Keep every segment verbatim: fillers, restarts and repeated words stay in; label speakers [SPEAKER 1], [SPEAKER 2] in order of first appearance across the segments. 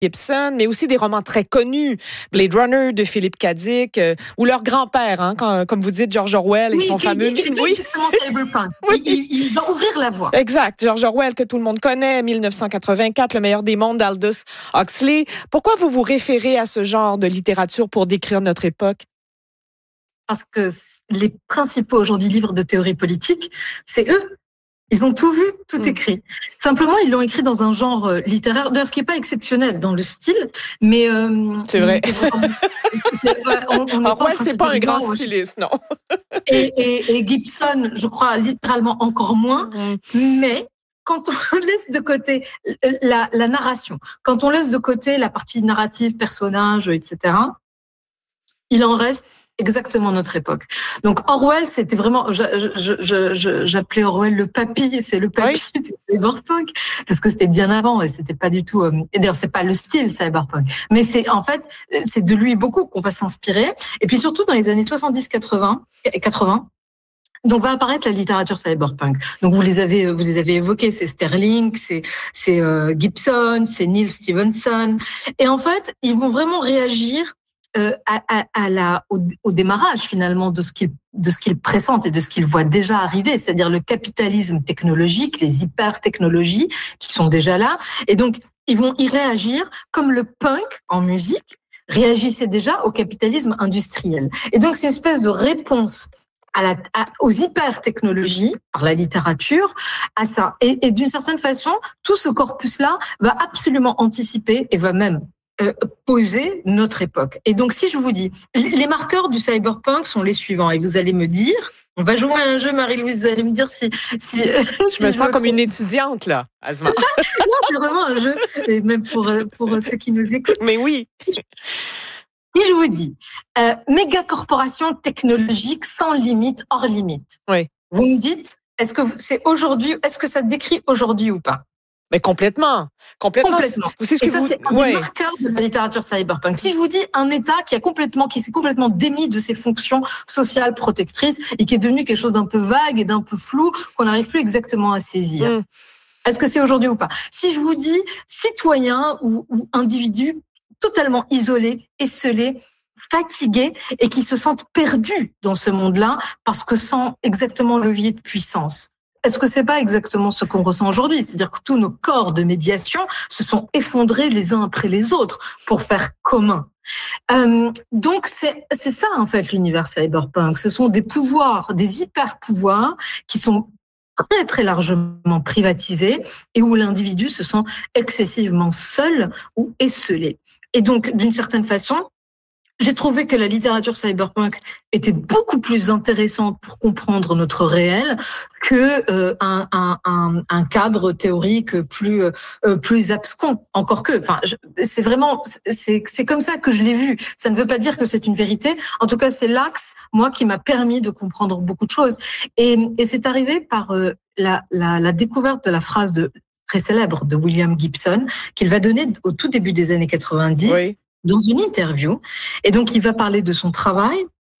[SPEAKER 1] Gibson, mais aussi des romans très connus, Blade Runner de Philippe K. Dick, euh, ou leur grand-père, hein, quand, comme vous dites, George Orwell et
[SPEAKER 2] oui,
[SPEAKER 1] son
[SPEAKER 2] qui,
[SPEAKER 1] fameux...
[SPEAKER 2] Qui, qui
[SPEAKER 1] oui,
[SPEAKER 2] exactement cyberpunk. Oui. Il, il, il va ouvrir la voie.
[SPEAKER 1] Exact. George Orwell, que tout le monde connaît, dix-neuf cent quatre-vingt-quatre, Le meilleur des mondes d'Aldous Huxley. Pourquoi vous vous référez à ce genre de littérature pour décrire notre époque?
[SPEAKER 2] Parce que les principaux aujourd'hui livres de théorie politique, c'est eux. Ils ont tout vu, tout mmh. écrit. Simplement, ils l'ont écrit dans un genre euh, littéraire, d'ailleurs, qui n'est pas exceptionnel dans le style, mais... Euh,
[SPEAKER 1] c'est vrai.
[SPEAKER 2] Orwell,
[SPEAKER 1] c'est pas un grand styliste, non.
[SPEAKER 2] et, et, et Gibson, je crois, littéralement encore moins, mmh. mais... Quand on laisse de côté la, la narration, quand on laisse de côté la partie narrative, personnage, et cetera, il en reste exactement notre époque. Donc Orwell, c'était vraiment, je, je, je, je, j'appelais Orwell le papy, c'est le papy oui. du cyberpunk, parce que c'était bien avant et c'était pas du tout. Euh, et d'ailleurs, c'est pas le style cyberpunk, mais c'est en fait, c'est de lui beaucoup qu'on va s'inspirer. Et puis surtout dans les années soixante-dix quatre-vingts, quatre-vingts. Donc va apparaître la littérature cyberpunk. Donc vous les avez vous les avez évoqués, c'est Sterling, c'est c'est euh, Gibson, c'est Neil Stephenson, et en fait ils vont vraiment réagir euh, à, à, à la au, au démarrage finalement de ce qu'ils de ce qu'ils pressentent et de ce qu'ils voient déjà arriver, c'est-à-dire le capitalisme technologique, les hyper technologies qui sont déjà là, et donc ils vont y réagir comme le punk en musique réagissait déjà au capitalisme industriel. Et donc c'est une espèce de réponse à la, à, aux hyper-technologies, par la littérature, à ça. Et, et d'une certaine façon, tout ce corpus-là va absolument anticiper et va même euh, poser notre époque. Et donc, si je vous dis, les marqueurs du cyberpunk sont les suivants, et vous allez me dire, on va jouer à un jeu, Marie-Louise, vous allez me dire si... si
[SPEAKER 1] je
[SPEAKER 2] si
[SPEAKER 1] me
[SPEAKER 2] je
[SPEAKER 1] sens
[SPEAKER 2] me
[SPEAKER 1] comme
[SPEAKER 2] trompe.
[SPEAKER 1] Une étudiante, là, Asma.
[SPEAKER 2] Non, c'est vraiment un jeu, et même pour, pour ceux qui nous écoutent.
[SPEAKER 1] Mais oui.
[SPEAKER 2] Si je vous dis, euh, méga corporation technologique sans limite, hors limite.
[SPEAKER 1] Oui.
[SPEAKER 2] Vous me dites, est-ce que c'est aujourd'hui, est-ce que ça décrit aujourd'hui ou pas?
[SPEAKER 1] Mais complètement. Complètement.
[SPEAKER 2] Complètement.
[SPEAKER 1] C'est ce que
[SPEAKER 2] Et ça,
[SPEAKER 1] vous...
[SPEAKER 2] c'est un
[SPEAKER 1] ouais.
[SPEAKER 2] des marqueurs de la littérature cyberpunk. Si je vous dis un État qui a complètement, qui s'est complètement démis de ses fonctions sociales protectrices et qui est devenu quelque chose d'un peu vague et d'un peu flou, qu'on n'arrive plus exactement à saisir. Mm. Est-ce que c'est aujourd'hui ou pas? Si je vous dis citoyen ou, ou individu totalement isolés, esselés, fatigués et qui se sentent perdus dans ce monde-là parce que sans exactement levier de puissance. Est-ce que c'est pas exactement ce qu'on ressent aujourd'hui? C'est-à-dire que tous nos corps de médiation se sont effondrés les uns après les autres pour faire commun. Euh, donc c'est c'est ça en fait l'univers cyberpunk. Ce sont des pouvoirs, des hyper-pouvoirs qui sont très très largement privatisés et où l'individu se sent excessivement seul ou esselé. Et donc, d'une certaine façon, j'ai trouvé que la littérature cyberpunk était beaucoup plus intéressante pour comprendre notre réel que euh, un, un, un, un cadre théorique plus euh, plus abscon. Encore que, enfin, je, c'est vraiment, c'est c'est comme ça que je l'ai vu. Ça ne veut pas dire que c'est une vérité. En tout cas, c'est l'axe, moi, qui m'a permis de comprendre beaucoup de choses. Et, et c'est arrivé par euh, la, la, la découverte de la phrase de très célèbre de William Gibson, qu'il va donner au tout début des années quatre-vingt-dix, oui. dans une interview. Et donc, il va parler de son travail.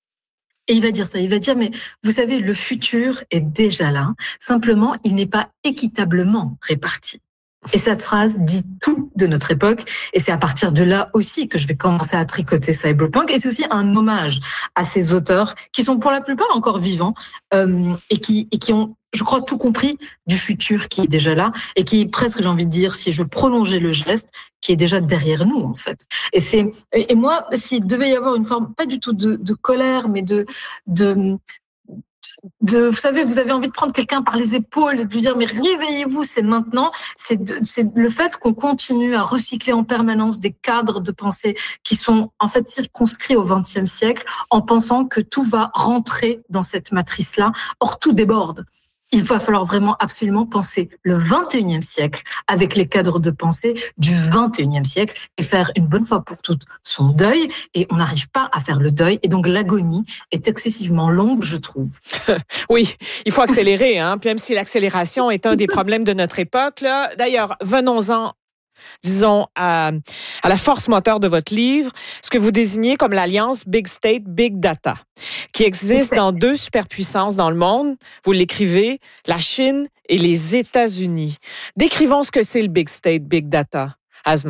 [SPEAKER 2] Et il va dire ça, il va dire, mais vous savez, le futur est déjà là. Simplement, il n'est pas équitablement réparti. Et cette phrase dit tout de notre époque. Et c'est à partir de là aussi que je vais commencer à tricoter cyberpunk. Et c'est aussi un hommage à ces auteurs qui sont pour la plupart encore vivants euh, et qui et qui ont, je crois, tout compris du futur qui est déjà là et qui est presque, j'ai envie de dire, si je prolongeais le geste, qui est déjà derrière nous, en fait. Et c'est et moi, s'il devait y avoir une forme, pas du tout de, de colère, mais de de de, vous savez, vous avez envie de prendre quelqu'un par les épaules et de lui dire, mais réveillez-vous, c'est maintenant. C'est, de, c'est le fait qu'on continue à recycler en permanence des cadres de pensée qui sont en fait circonscrits au vingtième siècle en pensant que tout va rentrer dans cette matrice-là. Or, tout déborde. Il va falloir vraiment absolument penser le vingt et unième siècle avec les cadres de pensée du vingt et unième siècle et faire une bonne fois pour toutes son deuil. Et on n'arrive pas à faire le deuil. Et donc, l'agonie est excessivement longue, je trouve.
[SPEAKER 1] Oui, il faut accélérer, hein. Puis même si l'accélération est un des problèmes de notre époque, là. D'ailleurs, venons-en disons, à, à la force moteur de votre livre, ce que vous désignez comme l'alliance Big State, Big Data, qui existe dans deux superpuissances dans le monde. Vous l'écrivez, la Chine et les États-Unis. Décrivons ce que c'est le Big State, Big Data, Asma.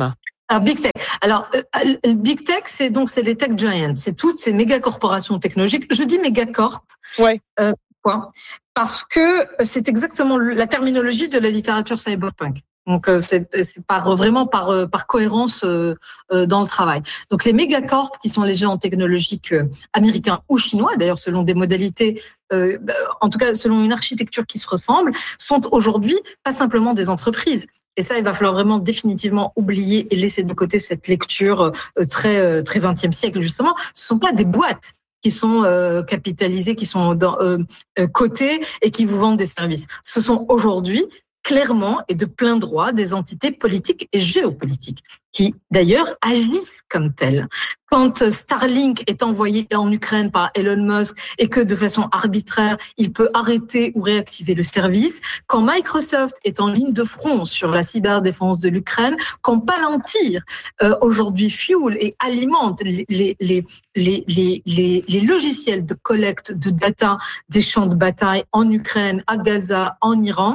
[SPEAKER 2] Alors, Big Tech. Alors, euh, Big Tech, c'est donc c'est les tech giants, c'est toutes ces méga corporations technologiques. Je dis mégacorp.
[SPEAKER 1] Ouais.
[SPEAKER 2] Euh, pourquoi ? Parce que c'est exactement la terminologie de la littérature cyberpunk. Donc c'est, c'est par vraiment par par cohérence euh, dans le travail. Donc les mégacorps qui sont les géants technologiques euh, américains ou chinois, d'ailleurs selon des modalités, euh, en tout cas selon une architecture qui se ressemble, sont aujourd'hui pas simplement des entreprises. Et ça, il va falloir vraiment définitivement oublier et laisser de côté cette lecture euh, très euh, très vingtième siècle justement. Ce sont pas des boîtes qui sont euh, capitalisées, qui sont dans, euh, euh, cotées et qui vous vendent des services. Ce sont aujourd'hui clairement et de plein droit des entités politiques et géopolitiques qui d'ailleurs agissent comme telles. Quand Starlink est envoyé en Ukraine par Elon Musk et que de façon arbitraire, il peut arrêter ou réactiver le service, quand Microsoft est en ligne de front sur la cyberdéfense de l'Ukraine, quand Palantir euh, aujourd'hui fuel et alimente les, les, les, les, les, les, les logiciels de collecte de data des champs de bataille en Ukraine, à Gaza, en Iran,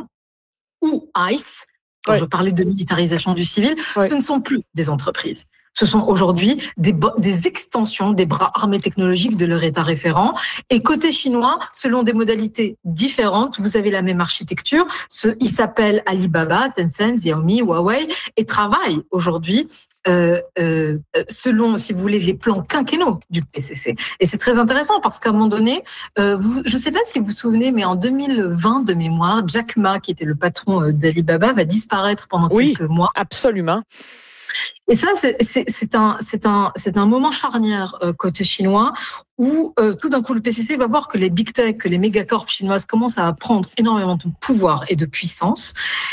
[SPEAKER 2] ou ICE, quand ouais. je parlais de militarisation du civil, ouais. ce ne sont plus des entreprises. Ce sont aujourd'hui des, des extensions des bras armés technologiques de leur État référent. Et côté chinois, selon des modalités différentes, vous avez la même architecture. Ce, ils s'appellent Alibaba, Tencent, Xiaomi, Huawei, et travaillent aujourd'hui Euh, euh, selon, si vous voulez, les plans quinquennaux du P C C. Et c'est très intéressant parce qu'à un moment donné, euh, vous, je ne sais pas si vous vous souvenez, mais en deux mille vingt de mémoire, Jack Ma, qui était le patron d'Alibaba, va disparaître pendant
[SPEAKER 1] oui,
[SPEAKER 2] quelques mois.
[SPEAKER 1] Absolument.
[SPEAKER 2] Et ça, c'est, c'est, c'est un, c'est un, c'est un moment charnière euh, côté chinois où euh, tout d'un coup le P C C va voir que les big tech, que les mégacorps chinoises commencent à prendre énormément de pouvoir et de puissance.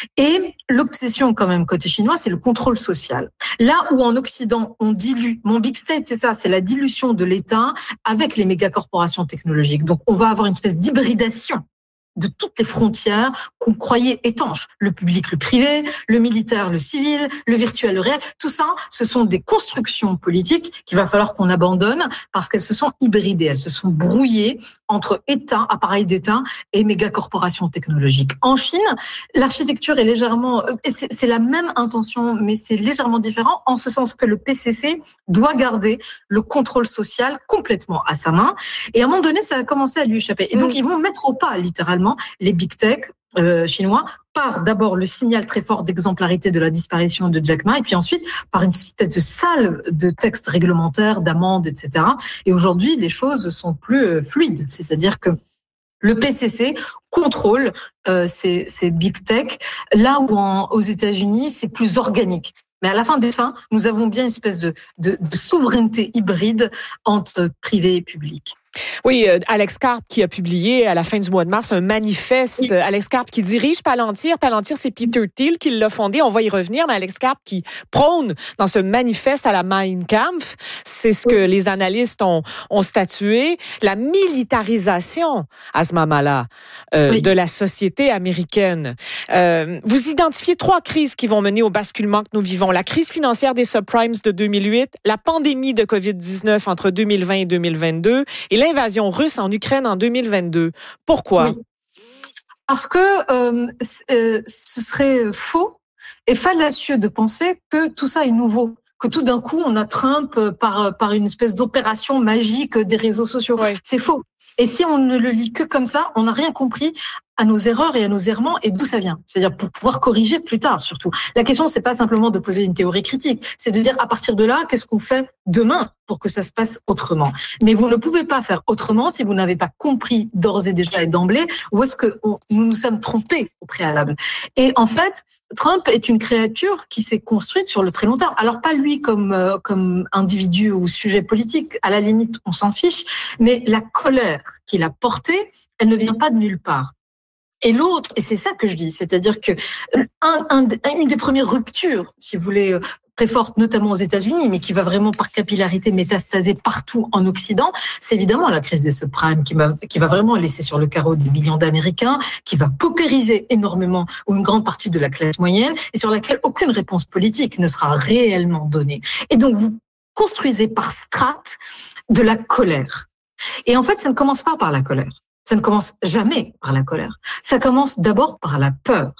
[SPEAKER 2] Et l'obsession quand même côté chinois, c'est le contrôle social. Là où en Occident on dilue, mon big state, c'est ça, c'est la dilution de l'État avec les mégacorporations technologiques. Donc on va avoir une espèce d'hybridation de toutes les frontières qu'on croyait étanches. Le public, le privé, le militaire, le civil, le virtuel, le réel. Tout ça, ce sont des constructions politiques qu'il va falloir qu'on abandonne parce qu'elles se sont hybridées, elles se sont brouillées entre États, appareils d'État et mégacorporations technologiques. En Chine, l'architecture est légèrement, c'est, c'est la même intention, mais c'est légèrement différent en ce sens que le P C C doit garder le contrôle social complètement à sa main. Et à un moment donné, ça a commencé à lui échapper. Et donc, mmh. ils vont mettre au pas, littéralement, les big tech euh, chinois par d'abord le signal très fort d'exemplarité de la disparition de Jack Ma et puis ensuite par une espèce de salve de textes réglementaires, d'amendes, et cetera. Et aujourd'hui, les choses sont plus fluides, c'est-à-dire que le P C C contrôle euh, ces, ces big tech, là où en, aux États-Unis, c'est plus organique. Mais à la fin des fins, nous avons bien une espèce de, de, de souveraineté hybride entre privé et public.
[SPEAKER 1] Oui, euh, Alex Karp qui a publié à la fin du mois de mars un manifeste. Oui. Alex Karp qui dirige Palantir. Palantir, c'est Peter Thiel qui l'a fondé. On va y revenir, mais Alex Karp qui prône dans ce manifeste à la Mein Kampf, c'est ce que oui. les analystes ont, ont statué, la militarisation à ce moment-là euh, oui. de la société américaine. Euh, vous identifiez trois crises qui vont mener au basculement que nous vivons. La crise financière des subprimes de deux mille huit, la pandémie de covid dix-neuf entre deux mille vingt et deux mille vingt-deux et l'invasion russe en Ukraine en deux mille vingt-deux. Pourquoi? Oui.
[SPEAKER 2] Parce que euh, euh, ce serait faux et fallacieux de penser que tout ça est nouveau. Que tout d'un coup, on a Trump par, par une espèce d'opération magique des réseaux sociaux. Oui. C'est faux. Et si on ne le lit que comme ça, on n'a rien compris à nos erreurs et à nos errements et d'où ça vient. C'est-à-dire pour pouvoir corriger plus tard, surtout. La question, c'est pas simplement de poser une théorie critique. C'est de dire, à partir de là, qu'est-ce qu'on fait demain pour que ça se passe autrement. Mais vous ne pouvez pas faire autrement si vous n'avez pas compris d'ores et déjà et d'emblée où est-ce que on, nous nous sommes trompés au préalable. Et en fait, Trump est une créature qui s'est construite sur le très long terme. Alors pas lui comme, euh, comme individu ou sujet politique. À la limite, on s'en fiche. Mais la colère qu'il a portée, elle ne vient pas de nulle part. Et l'autre, et c'est ça que je dis, c'est-à-dire que un, un, une des premières ruptures, si vous voulez, très forte, notamment aux États-Unis, mais qui va vraiment par capillarité métastaser partout en Occident, c'est évidemment la crise des subprimes qui va, qui va vraiment laisser sur le carreau des millions d'Américains, qui va paupériser énormément ou une grande partie de la classe moyenne et sur laquelle aucune réponse politique ne sera réellement donnée. Et donc, vous construisez par strates de la colère. Et en fait, ça ne commence pas par la colère. Ça ne commence jamais par la colère. Ça commence d'abord par la peur.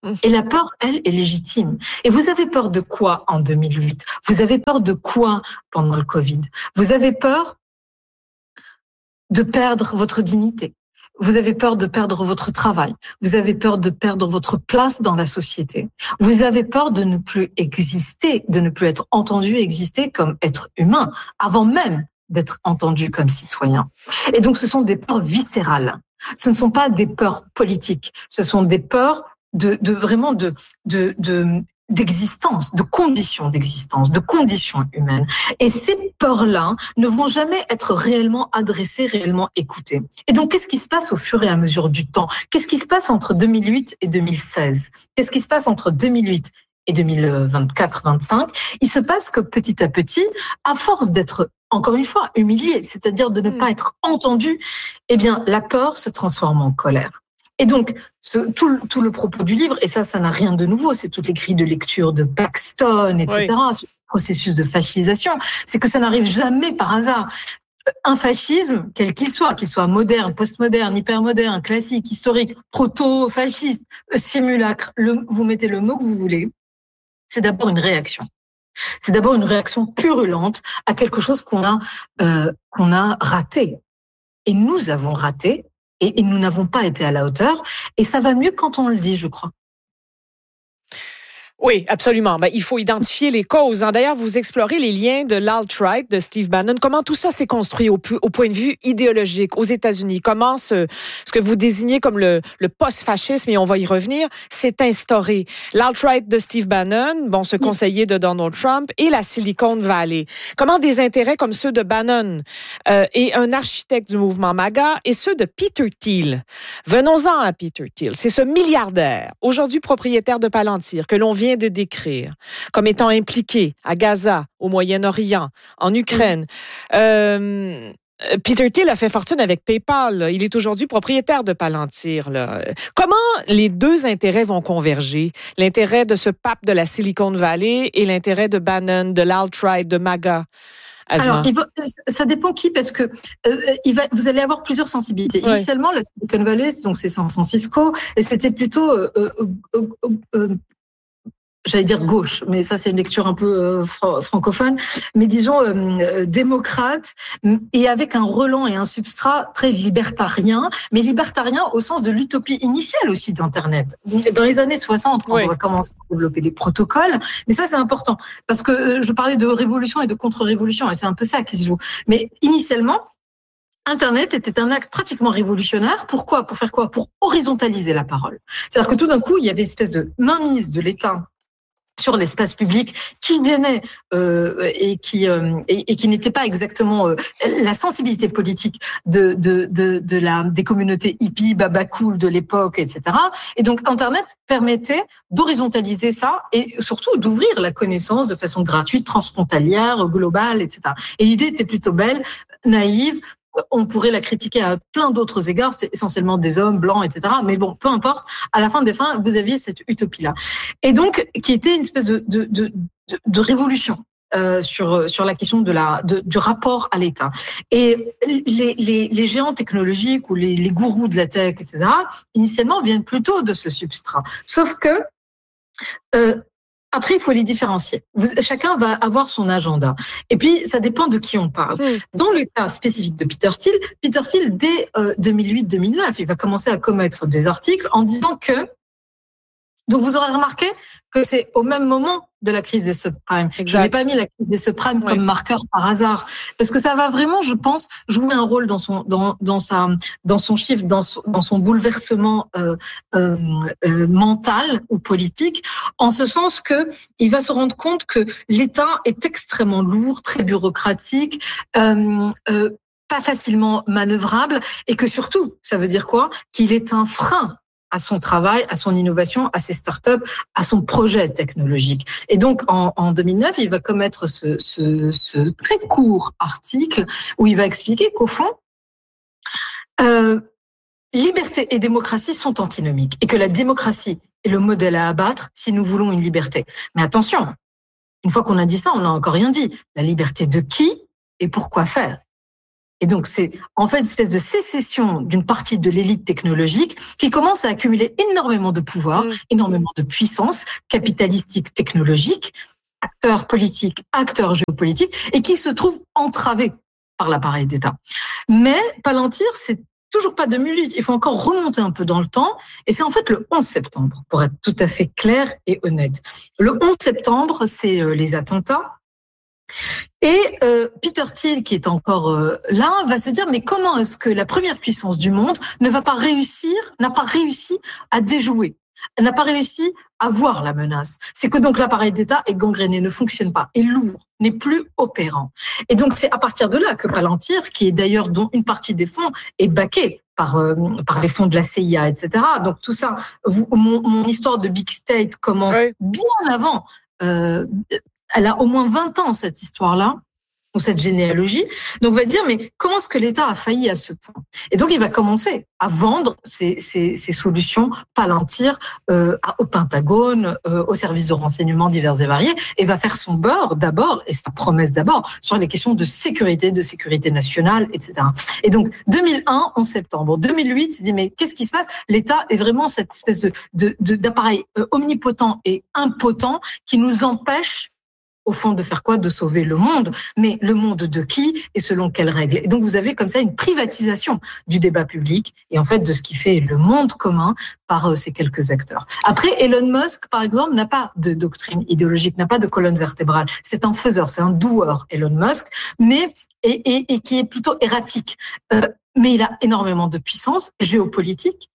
[SPEAKER 2] Et la peur, elle, est légitime. Et vous avez peur de quoi en deux mille huit? Vous avez peur de quoi pendant le Covid? Vous avez peur de perdre votre dignité. Vous avez peur de perdre votre travail. Vous avez peur de perdre votre place dans la société. Vous avez peur de ne plus exister, de ne plus être entendu, exister comme être humain, avant même d'être entendu comme citoyen. Et donc, ce sont des peurs viscérales. Ce ne sont pas des peurs politiques. Ce sont des peurs de, de vraiment de, de, de, d'existence, de conditions d'existence, de conditions humaines. Et ces peurs-là ne vont jamais être réellement adressées, réellement écoutées. Et donc, qu'est-ce qui se passe au fur et à mesure du temps? Qu'est-ce qui se passe entre deux mille huit et deux mille seize? Qu'est-ce qui se passe entre deux mille huit et deux mille vingt-quatre vingt-cinq? Il se passe que petit à petit, à force d'être, encore une fois, humilié, c'est-à-dire de ne pas être entendu, eh bien, la peur se transforme en colère. Et donc, ce, tout, le, tout le propos du livre, et ça, ça n'a rien de nouveau, c'est toutes les grilles de lecture de Paxton, et cetera, oui. Ce processus de fascisation, c'est que ça n'arrive jamais par hasard. Un fascisme, quel qu'il soit, qu'il soit moderne, postmoderne, hypermoderne, classique, historique, proto-fasciste, simulacre, le, vous mettez le mot que vous voulez, c'est d'abord une réaction. C'est d'abord une réaction purulente à quelque chose qu'on a, euh, qu'on a raté. Et nous avons raté. Et, et nous n'avons pas été à la hauteur. Et ça va mieux quand on le dit, je crois.
[SPEAKER 1] Oui, absolument. Ben, il faut identifier les causes. D'ailleurs, vous explorez les liens de l'alt-right de Steve Bannon. Comment tout ça s'est construit au, au point de vue idéologique aux États-Unis? Comment ce, ce que vous désignez comme le, le post-fascisme, et on va y revenir, s'est instauré? L'alt-right de Steve Bannon, bon, ce conseiller de Donald Trump, et la Silicon Valley. Comment des intérêts comme ceux de Bannon euh, et un architecte du mouvement MAGA et ceux de Peter Thiel. Venons-en à Peter Thiel. C'est ce milliardaire, aujourd'hui propriétaire de Palantir, que l'on vient de décrire comme étant impliqué à Gaza, au Moyen-Orient, en Ukraine. Euh, Peter Thiel a fait fortune avec PayPal. Il est aujourd'hui propriétaire de Palantir. Là. Comment les deux intérêts vont converger? L'intérêt de ce pape de la Silicon Valley et l'intérêt de Bannon, de l'alt-right, de MAGA? Asma.
[SPEAKER 2] Alors, il va, ça dépend qui, parce que euh, il va, vous allez avoir plusieurs sensibilités. Ouais. Initialement, la Silicon Valley, donc c'est San Francisco, et c'était plutôt euh, euh, euh, euh, j'allais dire gauche, mais ça c'est une lecture un peu euh, fr- francophone, mais disons euh, euh, démocrate, et avec un relent et un substrat très libertarien, mais libertarien au sens de l'utopie initiale aussi d'Internet. Dans les années soixante, quand oui. on va commencer à développer des protocoles, mais ça c'est important, parce que euh, je parlais de révolution et de contre-révolution, et c'est un peu ça qui se joue. Mais initialement, Internet était un acte pratiquement révolutionnaire. Pourquoi? Pour faire quoi? Pour horizontaliser la parole. C'est-à-dire que tout d'un coup, il y avait une espèce de mainmise de l'État sur l'espace public qui venait euh, et qui euh, et, et qui n'était pas exactement euh, la sensibilité politique de de de de la des communautés hippies, baba cool de l'époque, et cetera. Et donc Internet permettait d'horizontaliser ça et surtout d'ouvrir la connaissance de façon gratuite, transfrontalière, globale, et cetera. Et l'idée était plutôt belle, naïve. On pourrait la critiquer à plein d'autres égards, c'est essentiellement des hommes blancs, et cetera. Mais bon, peu importe. À la fin des fins, vous aviez cette utopie-là, et donc qui était une espèce de de de, de, de révolution euh, sur sur la question de la de, du rapport à l'État. Et les les les géants technologiques ou les les gourous de la tech, et cetera. Initialement viennent plutôt de ce substrat. Sauf que euh, Après, il faut les différencier. Vous, chacun va avoir son agenda. Et puis, ça dépend de qui on parle. Mmh. Dans le cas spécifique de Peter Thiel, Peter Thiel, dès euh, deux mille huit deux mille neuf, il va commencer à commettre des articles en disant que... Donc, vous aurez remarqué que c'est au même moment de la crise des subprimes. Exact. Je n'ai pas mis la crise des subprimes oui. comme marqueur par hasard, parce que ça va vraiment, je pense, jouer un rôle dans son dans dans sa dans son chiffre, dans son, dans son bouleversement euh, euh, euh, mental ou politique, en ce sens que il va se rendre compte que l'État est extrêmement lourd, très bureaucratique. Euh, euh, pas facilement manœuvrable, et que surtout, ça veut dire quoi? Qu'il est un frein à son travail, à son innovation, à ses startups, à son projet technologique. Et donc, en, en deux mille neuf, il va commettre ce, ce, ce très court article où il va expliquer qu'au fond, euh, liberté et démocratie sont antinomiques, et que la démocratie est le modèle à abattre si nous voulons une liberté. Mais attention, une fois qu'on a dit ça, on n'a encore rien dit. La liberté de qui et pour quoi faire? Et donc, c'est en fait une espèce de sécession d'une partie de l'élite technologique qui commence à accumuler énormément de pouvoir, mmh. énormément de puissance capitalistique, technologique, acteurs politiques, acteurs géopolitiques, et qui se trouvent entravés par l'appareil d'État. Mais Palantir, c'est toujours pas deux mille huit. Il faut encore remonter un peu dans le temps. Et c'est en fait le onze septembre, pour être tout à fait clair et honnête. Le onze septembre, c'est euh, les attentats. Et euh, Peter Thiel, qui est encore euh, là, va se dire, mais comment est-ce que la première puissance du monde ne va pas réussir, n'a pas réussi à déjouer, n'a pas réussi à voir la menace. C'est que donc l'appareil d'État est gangréné, ne fonctionne pas, est lourd, n'est plus opérant. Et donc c'est à partir de là que Palantir, qui est d'ailleurs dont une partie des fonds est baquée par euh, par les fonds de la C I A, et cetera. Donc tout ça, vous, mon, mon histoire de Big State commence oui. bien avant. Euh, elle a au moins vingt ans, cette histoire-là, ou cette généalogie. Donc, on va dire, mais comment est-ce que l'État a failli à ce point? Et donc, il va commencer à vendre ces, ces, ces solutions Palantir euh, au Pentagone, euh, aux services de renseignement divers et variés, et va faire son beurre d'abord, et sa promesse d'abord, sur les questions de sécurité, de sécurité nationale, et cetera. Et donc, deux mille un, onze septembre. deux mille huit, il se dit, mais qu'est-ce qui se passe? L'État est vraiment cette espèce de, de, de, d'appareil euh, omnipotent et impotent qui nous empêche au fond, de faire quoi? De sauver le monde. Mais le monde de qui et selon quelles règles? Et donc, vous avez comme ça une privatisation du débat public et en fait de ce qui fait le monde commun par euh, ces quelques acteurs. Après, Elon Musk, par exemple, n'a pas de doctrine idéologique, n'a pas de colonne vertébrale. C'est un faiseur, c'est un doueur, Elon Musk, mais et, et, et qui est plutôt erratique. Euh, mais il a énormément de puissance géopolitique.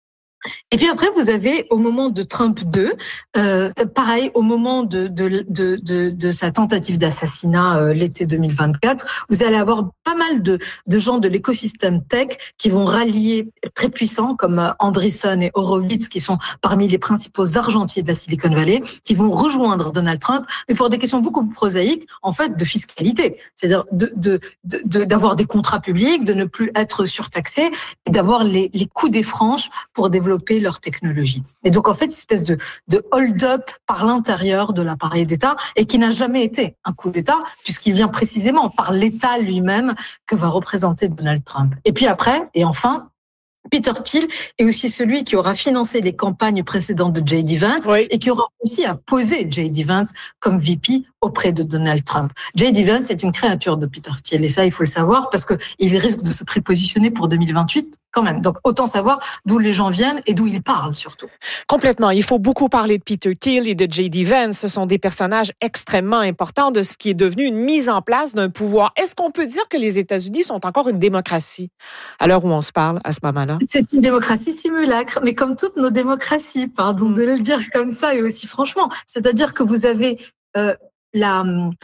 [SPEAKER 2] Et puis après, vous avez au moment de Trump deux, euh, pareil, au moment de, de, de, de, de sa tentative d'assassinat euh, l'été deux mille vingt-quatre, vous allez avoir pas mal de, de gens de l'écosystème tech qui vont rallier très puissants comme euh, Andreessen et Horowitz, qui sont parmi les principaux argentiers de la Silicon Valley, qui vont rejoindre Donald Trump, mais pour des questions beaucoup plus prosaïques, en fait, de fiscalité. C'est-à-dire de, de, de, de, d'avoir des contrats publics, de ne plus être surtaxé, et d'avoir les, les coups des franches pour développer leur technologie. Et donc, en fait, une espèce de, de hold-up par l'intérieur de l'appareil d'État et qui n'a jamais été un coup d'État puisqu'il vient précisément par l'État lui-même que va représenter Donald Trump. Et puis après, et enfin, Peter Thiel est aussi celui qui aura financé les campagnes précédentes de J D Vance oui. et qui aura aussi à poser J D Vance comme V P auprès de Donald Trump. J D Vance est une créature de Peter Thiel et ça, il faut le savoir parce que il risque de se prépositionner pour deux mille vingt-huit quand même. Donc, autant savoir d'où les gens viennent et d'où ils parlent surtout.
[SPEAKER 1] Complètement. Il faut beaucoup parler de Peter Thiel et de J D Vance. Ce sont des personnages extrêmement importants de ce qui est devenu une mise en place d'un pouvoir. Est-ce qu'on peut dire que les États-Unis sont encore une démocratie à l'heure où on se parle à ce moment-là?
[SPEAKER 2] C'est une démocratie simulacre, mais comme toutes nos démocraties, pardon de le dire comme ça et aussi franchement. C'est-à-dire que vous avez euh, la...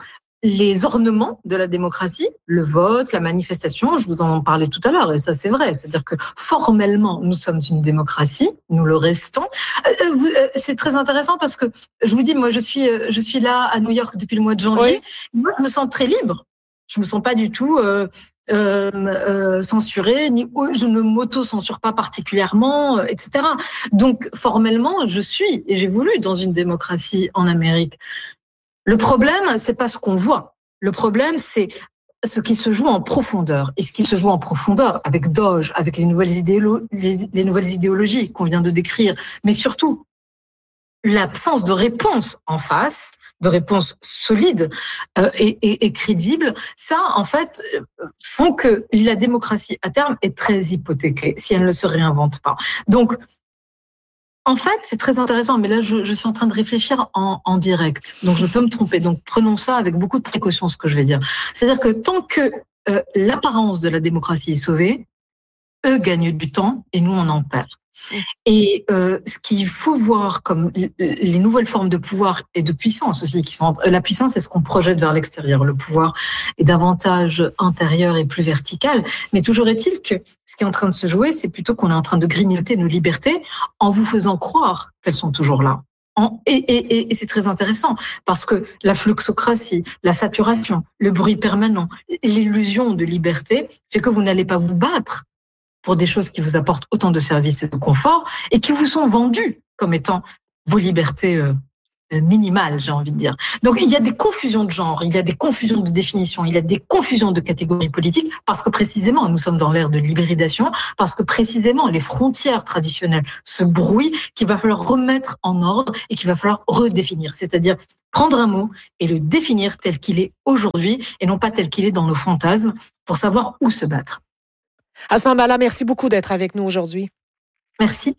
[SPEAKER 2] les ornements de la démocratie, le vote, la manifestation, je vous en parlais tout à l'heure, et ça c'est vrai, c'est-à-dire que formellement, nous sommes une démocratie, nous le restons. Euh, vous, euh, c'est très intéressant parce que, je vous dis, moi je suis, je suis là à New York depuis le mois de janvier, oui. Moi je me sens très libre, je me sens pas du tout euh, euh, euh, censurée, ni je ne m'auto-censure pas particulièrement, euh, et cetera. Donc formellement, je suis, et j'évolue dans une démocratie en Amérique. Le problème, c'est pas ce qu'on voit. Le problème, c'est ce qui se joue en profondeur. Et ce qui se joue en profondeur avec Doge, avec les nouvelles, idéolo- les, les nouvelles idéologies qu'on vient de décrire, mais surtout l'absence de réponse en face, de réponse solide euh, et, et, et crédible, ça, en fait, font que la démocratie, à terme, est très hypothéquée si elle ne se réinvente pas. Donc, en fait, c'est très intéressant, mais là, je, je suis en train de réfléchir en, en direct, donc je peux me tromper. Donc, prenons ça avec beaucoup de précaution, ce que je vais dire. C'est-à-dire que tant que euh, l'apparence de la démocratie est sauvée, eux gagnent du temps et nous, on en perd. Et euh, ce qu'il faut voir comme les nouvelles formes de pouvoir et de puissance aussi, qui sont la puissance, c'est ce qu'on projette vers l'extérieur. Le pouvoir est davantage intérieur et plus vertical. Mais toujours est-il que ce qui est en train de se jouer, c'est plutôt qu'on est en train de grignoter nos libertés en vous faisant croire qu'elles sont toujours là. En, et, et, et c'est très intéressant parce que la fluxocratie, la saturation, le bruit permanent, l'illusion de liberté fait que vous n'allez pas vous battre pour des choses qui vous apportent autant de services et de confort et qui vous sont vendus comme étant vos libertés euh, minimale, j'ai envie de dire. Donc, il y a des confusions de genre, il y a des confusions de définition, il y a des confusions de catégories politiques, parce que précisément, nous sommes dans l'ère de l'hybridation, parce que précisément, les frontières traditionnelles se brouillent, qu'il va falloir remettre en ordre et qu'il va falloir redéfinir. C'est-à-dire prendre un mot et le définir tel qu'il est aujourd'hui et non pas tel qu'il est dans nos fantasmes pour savoir où se battre.
[SPEAKER 1] Asma Mala, merci beaucoup d'être avec nous aujourd'hui.
[SPEAKER 2] Merci.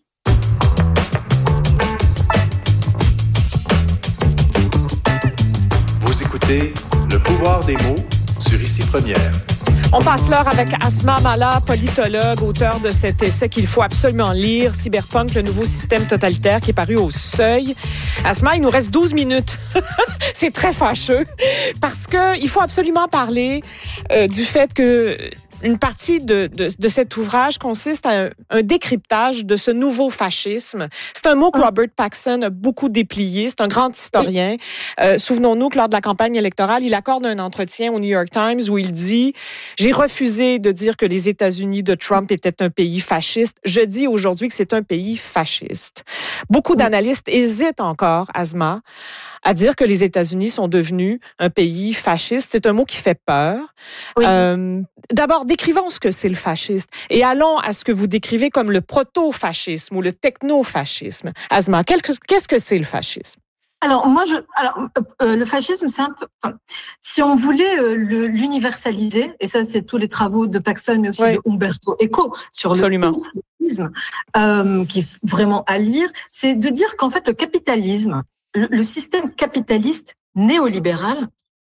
[SPEAKER 3] Vous écoutez Le pouvoir des mots sur Ici Première.
[SPEAKER 1] On passe l'heure avec Asma Mala, politologue, auteur de cet essai qu'il faut absolument lire, Cyberpunk, le nouveau système totalitaire, qui est paru au Seuil. Asma, il nous reste douze minutes. C'est très fâcheux parce que il faut absolument parler euh, du fait que une partie de, de, de cet ouvrage consiste à un, un décryptage de ce nouveau fascisme. C'est un mot que Robert Paxson a beaucoup déplié. C'est un grand historien. Euh, souvenons-nous que lors de la campagne électorale, il accorde un entretien au New York Times où il dit « J'ai refusé de dire que les États-Unis de Trump étaient un pays fasciste. Je dis aujourd'hui que c'est un pays fasciste. » Beaucoup d'analystes hésitent encore, Asma, à dire que les États-Unis sont devenus un pays fasciste. C'est un mot qui fait peur. Oui. Euh, d'abord, décrivons ce que c'est le fascisme et allons à ce que vous décrivez comme le proto-fascisme ou le techno-fascisme. Asma, qu'est-ce que c'est le fascisme?
[SPEAKER 2] Alors moi, je, alors euh, le fascisme, c'est un peu. Enfin, si on voulait euh, le, l'universaliser, et ça, c'est tous les travaux de Paxson, mais aussi oui. de Umberto Eco sur Absolument. le fascisme, euh, qui est vraiment à lire, c'est de dire qu'en fait, le capitalisme, le, le système capitaliste néolibéral,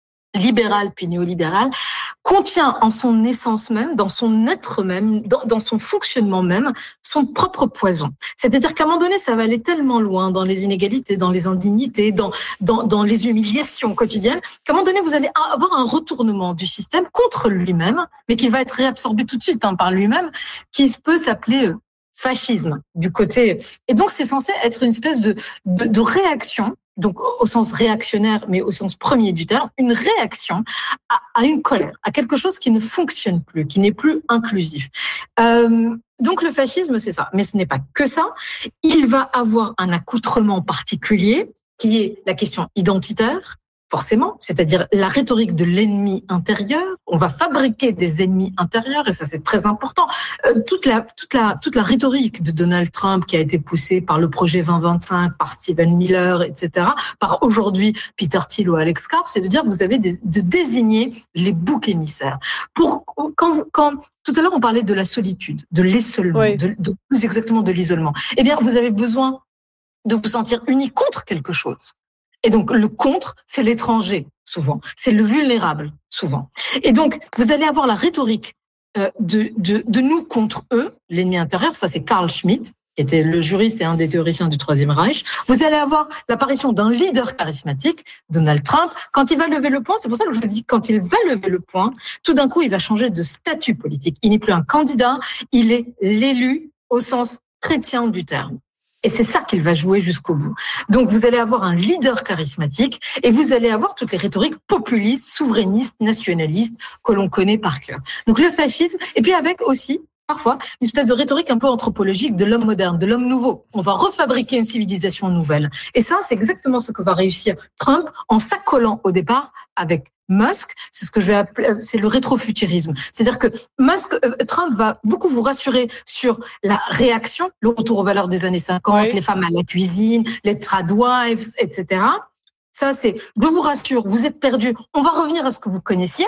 [SPEAKER 2] libéral puis néolibéral, contient en son essence même, dans son être même, dans, dans son fonctionnement même, son propre poison. C'est-à-dire qu'à un moment donné, ça va aller tellement loin dans les inégalités, dans les indignités, dans, dans, dans les humiliations quotidiennes, qu'à un moment donné, vous allez avoir un retournement du système contre lui-même, mais qui va être réabsorbé tout de suite hein, par lui-même, qui peut s'appeler euh, fascisme du côté. Et donc, c'est censé être une espèce de, de, de réaction, donc au sens réactionnaire, mais au sens premier du terme, une réaction à, à une colère, à quelque chose qui ne fonctionne plus, qui n'est plus inclusif. Euh, donc le fascisme, c'est ça. Mais ce n'est pas que ça. Il va avoir un accoutrement particulier, qui est la question identitaire, forcément, c'est-à-dire la rhétorique de l'ennemi intérieur. On va fabriquer des ennemis intérieurs et ça c'est très important. Euh, toute la toute la toute la rhétorique de Donald Trump qui a été poussée par le projet vingt vingt-cinq, par Stephen Miller, et cetera, par aujourd'hui Peter Thiel ou Alex Karp, c'est de dire vous avez des, de désigner les boucs émissaires. Pour quand vous, quand tout à l'heure on parlait de la solitude, de l'isolement, oui. de, de plus exactement de l'isolement. Eh bien vous avez besoin de vous sentir unis contre quelque chose. Et donc, le contre, c'est l'étranger, souvent. C'est le vulnérable, souvent. Et donc, vous allez avoir la rhétorique euh, de, de, de nous contre eux, l'ennemi intérieur. Ça, c'est Carl Schmitt, qui était le juriste et un des théoriciens du Troisième Reich. Vous allez avoir l'apparition d'un leader charismatique, Donald Trump. Quand il va lever le poing, c'est pour ça que je vous dis, quand il va lever le poing, tout d'un coup, il va changer de statut politique. Il n'est plus un candidat, il est l'élu au sens chrétien du terme. Et c'est ça qu'il va jouer jusqu'au bout. Donc, vous allez avoir un leader charismatique et vous allez avoir toutes les rhétoriques populistes, souverainistes, nationalistes que l'on connaît par cœur. Donc, le fascisme, et puis avec aussi, parfois, une espèce de rhétorique un peu anthropologique de l'homme moderne, de l'homme nouveau. On va refabriquer une civilisation nouvelle. Et ça, c'est exactement ce que va réussir Trump en s'accolant au départ avec Musk, c'est ce que je vais appeler, c'est le rétrofuturisme. C'est-à-dire que Musk, euh, Trump va beaucoup vous rassurer sur la réaction, le retour aux valeurs des années cinquante, oui. les femmes à la cuisine, les tradwives, et cetera. Ça, c'est, je vous rassure, vous êtes perdus. On va revenir à ce que vous connaissiez.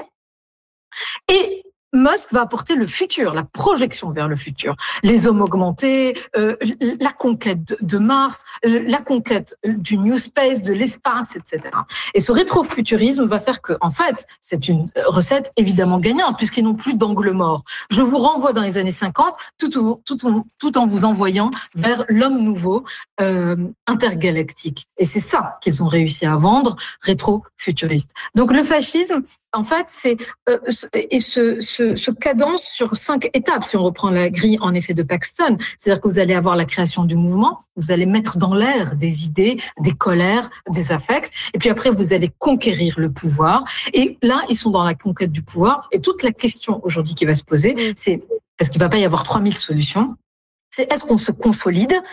[SPEAKER 2] Et Musk va apporter le futur, la projection vers le futur. Les hommes augmentés, euh, la conquête de Mars, la conquête du New Space, de l'espace, et cetera. Et ce rétrofuturisme va faire que, en fait, c'est une recette évidemment gagnante, puisqu'ils n'ont plus d'angle mort. Je vous renvoie dans les années cinquante, tout, tout, tout en vous envoyant vers l'homme nouveau euh, intergalactique. Et c'est ça qu'ils ont réussi à vendre, rétrofuturiste. Donc le fascisme, en fait, c'est euh, et ce, ce, ce cadence sur cinq étapes. Si on reprend la grille en effet de Paxton, c'est-à-dire que vous allez avoir la création du mouvement, vous allez mettre dans l'air des idées, des colères, des affects, et puis après vous allez conquérir le pouvoir. Et là, ils sont dans la conquête du pouvoir. Et toute la question aujourd'hui qui va se poser, c'est parce qu'il va pas y avoir trois mille solutions. C'est est-ce qu'on se consolide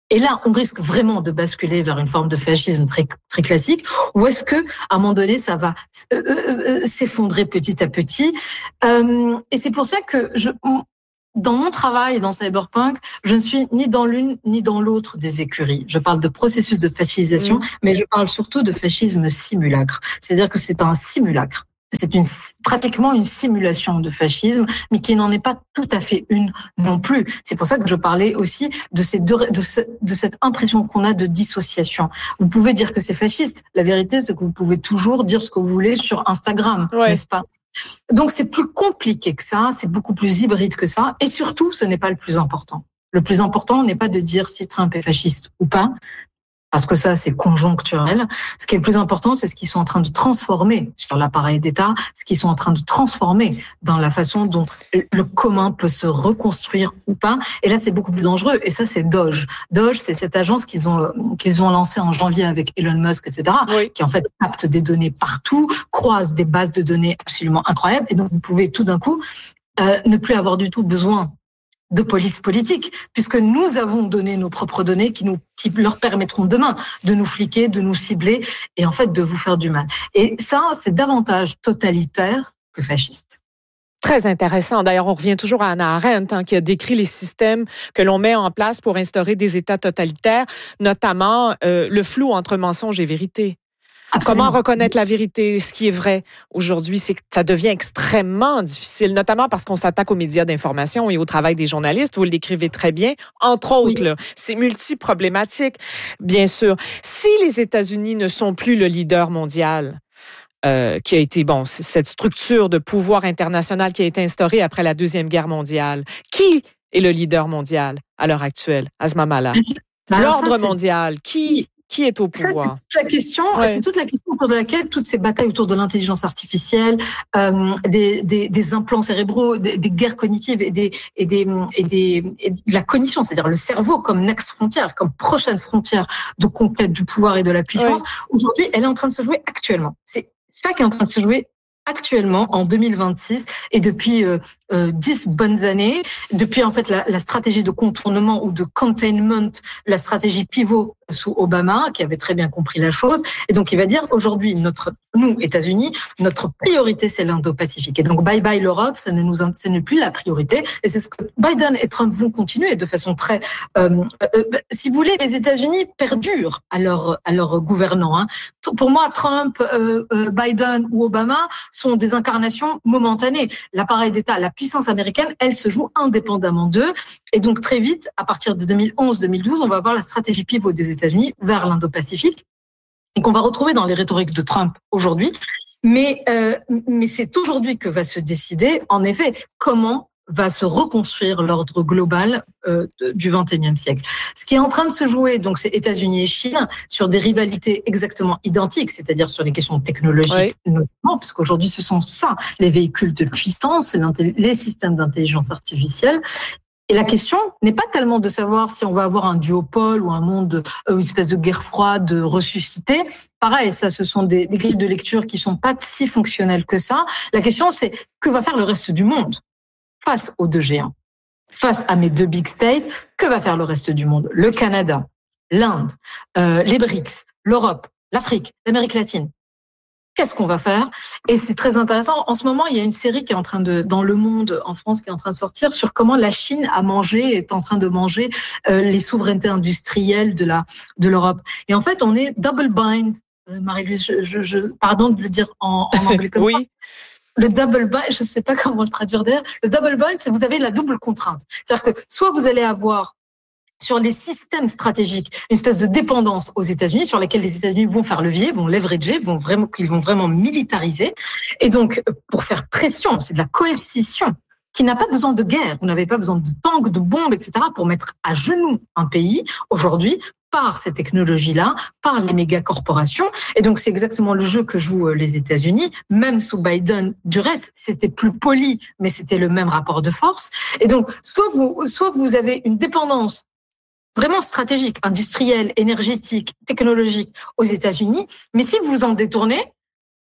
[SPEAKER 2] Et là, on risque vraiment de basculer vers une forme de fascisme très très classique, ou est-ce que à un moment donné, ça va euh, euh, s'effondrer petit à petit. Euh, et c'est pour ça que je, dans mon travail dans Cyberpunk, je ne suis ni dans l'une ni dans l'autre des écuries. Je parle de processus de fascisation, mmh. mais je parle surtout de fascisme simulacre. C'est-à-dire que c'est un simulacre. C'est une, pratiquement une simulation de fascisme, mais qui n'en est pas tout à fait une non plus. C'est pour ça que je parlais aussi de, ces deux, de, ce, de cette impression qu'on a de dissociation. Vous pouvez dire que c'est fasciste. La vérité, c'est que vous pouvez toujours dire ce que vous voulez sur Instagram, ouais. n'est-ce pas? Donc, c'est plus compliqué que ça, c'est beaucoup plus hybride que ça. Et surtout, ce n'est pas le plus important. Le plus important n'est pas de dire si Trump est fasciste ou pas, parce que ça, c'est conjoncturel. Ce qui est le plus important, c'est ce qu'ils sont en train de transformer sur l'appareil d'État, ce qu'ils sont en train de transformer dans la façon dont le commun peut se reconstruire ou pas. Et là, c'est beaucoup plus dangereux. Et ça, c'est Doge. Doge, c'est cette agence qu'ils ont qu'ils ont lancée en janvier avec Elon Musk, et cetera, oui. qui en fait capte des données partout, croise des bases de données absolument incroyables. Et donc, vous pouvez tout d'un coup euh, ne plus avoir du tout besoin de police politique, puisque nous avons donné nos propres données qui nous, qui leur permettront demain de nous fliquer, de nous cibler et en fait de vous faire du mal. Et ça, c'est davantage totalitaire que fasciste.
[SPEAKER 1] Très intéressant. D'ailleurs, on revient toujours à Hannah Arendt, hein, qui a décrit les systèmes que l'on met en place pour instaurer des États totalitaires, notamment euh, le flou entre mensonge et vérité. Absolument. Comment reconnaître la vérité, ce qui est vrai aujourd'hui, c'est que ça devient extrêmement difficile, notamment parce qu'on s'attaque aux médias d'information et au travail des journalistes. Vous l'écrivez très bien. Entre autres, oui. là, c'est multi-problématique, bien sûr. Si les États-Unis ne sont plus le leader mondial, euh, qui a été, bon, cette structure de pouvoir international qui a été instaurée après la Deuxième Guerre mondiale, qui est le leader mondial à l'heure actuelle, à ce moment-là? Ben, L'ordre ça, mondial, qui... Qui est au pouvoir?
[SPEAKER 2] Ça, c'est toute la question. Ouais. C'est toute la question autour de laquelle toutes ces batailles autour de l'intelligence artificielle, euh, des, des, des implants cérébraux, des, des guerres cognitives et des et des et des et de la cognition, c'est-à-dire le cerveau comme next frontière, comme prochaine frontière de conquête du pouvoir et de la puissance. Ouais. Aujourd'hui, elle est en train de se jouer actuellement. C'est ça qui est en train de se jouer actuellement en deux mille vingt-six et depuis euh, euh, dix bonnes années, depuis en fait la, la stratégie de contournement ou de containment, la stratégie pivot sous Obama, qui avait très bien compris la chose. Et donc, il va dire, aujourd'hui, notre, nous, États-Unis, notre priorité, c'est l'Indo-Pacifique. Et donc, bye bye l'Europe, ça ne nous, ce n'est plus la priorité. Et c'est ce que Biden et Trump vont continuer de façon très, euh, euh, si vous voulez, les États-Unis perdurent à leur, à leur gouvernant, hein. Pour moi, Trump, euh, euh, Biden ou Obama sont des incarnations momentanées. L'appareil d'État, la puissance américaine, elle se joue indépendamment d'eux. Et donc, très vite, à partir de deux mille onze deux mille douze, on va avoir la stratégie pivot des États-Unis vers l'Indo-Pacifique et qu'on va retrouver dans les rhétoriques de Trump aujourd'hui. Mais, euh, mais c'est aujourd'hui que va se décider, en effet, comment va se reconstruire l'ordre global euh, du vingt et unième siècle. Ce qui est en train de se jouer, donc, c'est États-Unis et Chine sur des rivalités exactement identiques, c'est-à-dire sur les questions technologiques, oui. notamment, parce qu'aujourd'hui, ce sont ça, les véhicules de puissance, les systèmes d'intelligence artificielle. Et la question n'est pas tellement de savoir si on va avoir un duopole ou un monde, euh, une espèce de guerre froide ressuscitée. Pareil, ça, ce sont des, des grilles de lecture qui sont pas si fonctionnelles que ça. La question, c'est que va faire le reste du monde face aux deux géants, face à mes deux big states? Que va faire le reste du monde? Le Canada, l'Inde, euh, les BRICS, l'Europe, l'Afrique, l'Amérique latine. Qu'est-ce qu'on va faire? Et c'est très intéressant. En ce moment, il y a une série qui est en train de, dans Le Monde, en France, qui est en train de sortir sur comment la Chine a mangé, est en train de manger euh, les souverainetés industrielles de la, de l'Europe. Et en fait, on est double bind. Euh, Marie-Louise, je, je, je, pardon de le dire en, en anglais comme
[SPEAKER 1] oui.
[SPEAKER 2] ça. Le double bind, je ne sais pas comment le traduire d'ailleurs. Le double bind, c'est vous avez la double contrainte. C'est-à-dire que soit vous allez avoir sur les systèmes stratégiques, une espèce de dépendance aux États-Unis sur lesquels les États-Unis vont faire levier, vont leverager, vont vraiment, qu'ils vont vraiment militariser. Et donc, pour faire pression, c'est de la coercition qui n'a pas besoin de guerre. Vous n'avez pas besoin de tanks, de bombes, et cetera pour mettre à genoux un pays aujourd'hui par ces technologies-là, par les méga-corporations. Et donc, c'est exactement le jeu que jouent les États-Unis. Même sous Biden, du reste, c'était plus poli, mais c'était le même rapport de force. Et donc, soit vous, soit vous avez une dépendance vraiment stratégique, industrielle, énergétique, technologique aux États-Unis. Mais si vous vous en détournez,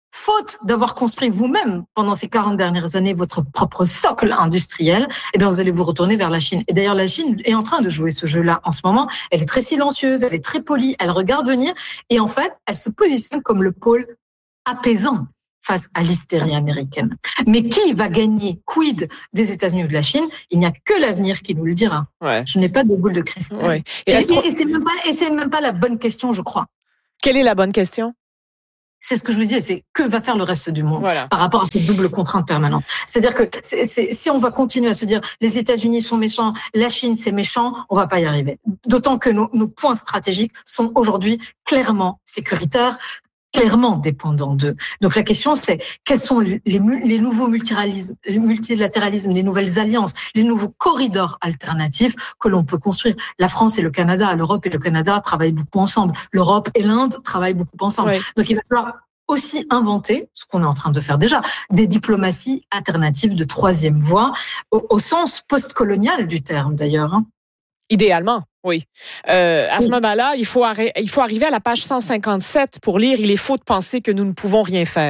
[SPEAKER 2] faute d'avoir construit vous-même pendant ces quarante dernières années votre propre socle industriel, eh bien, vous allez vous retourner vers la Chine. Et d'ailleurs, la Chine est en train de jouer ce jeu-là en ce moment. Elle est très silencieuse, elle est très polie, elle regarde venir et en fait, elle se positionne comme le pôle apaisant face à l'hystérie américaine. Mais qui va gagner? Quid des États-Unis ou de la Chine? Il n'y a que l'avenir qui nous le dira. Ouais. Je n'ai pas de boule de cristal. Ouais. Et, et, et, et c'est même pas, et c'est même pas la bonne question, je crois.
[SPEAKER 1] Quelle est la bonne question?
[SPEAKER 2] C'est ce que je vous disais, c'est que va faire le reste du monde voilà. par rapport à cette double contrainte permanente. C'est-à-dire que c'est, c'est, si on va continuer à se dire les États-Unis sont méchants, la Chine c'est méchant, on va pas y arriver. D'autant que nos, nos points stratégiques sont aujourd'hui clairement sécuritaires, clairement dépendants d'eux. Donc la question c'est quels sont les, les nouveaux multilatéralismes, les multilatéralismes, les nouvelles alliances, les nouveaux corridors alternatifs que l'on peut construire. La France et le Canada, l'Europe et le Canada travaillent beaucoup ensemble. L'Europe et l'Inde travaillent beaucoup ensemble. Oui. Donc il va falloir aussi inventer, ce qu'on est en train de faire déjà, des diplomaties alternatives de troisième voie, au, au sens post-colonial du terme d'ailleurs. Hein.
[SPEAKER 1] Idéalement, oui. Euh, à oui. ce moment-là, il faut, arri- il faut arriver à la page cent cinquante-sept pour lire « Il est faux de penser que nous ne pouvons rien faire ».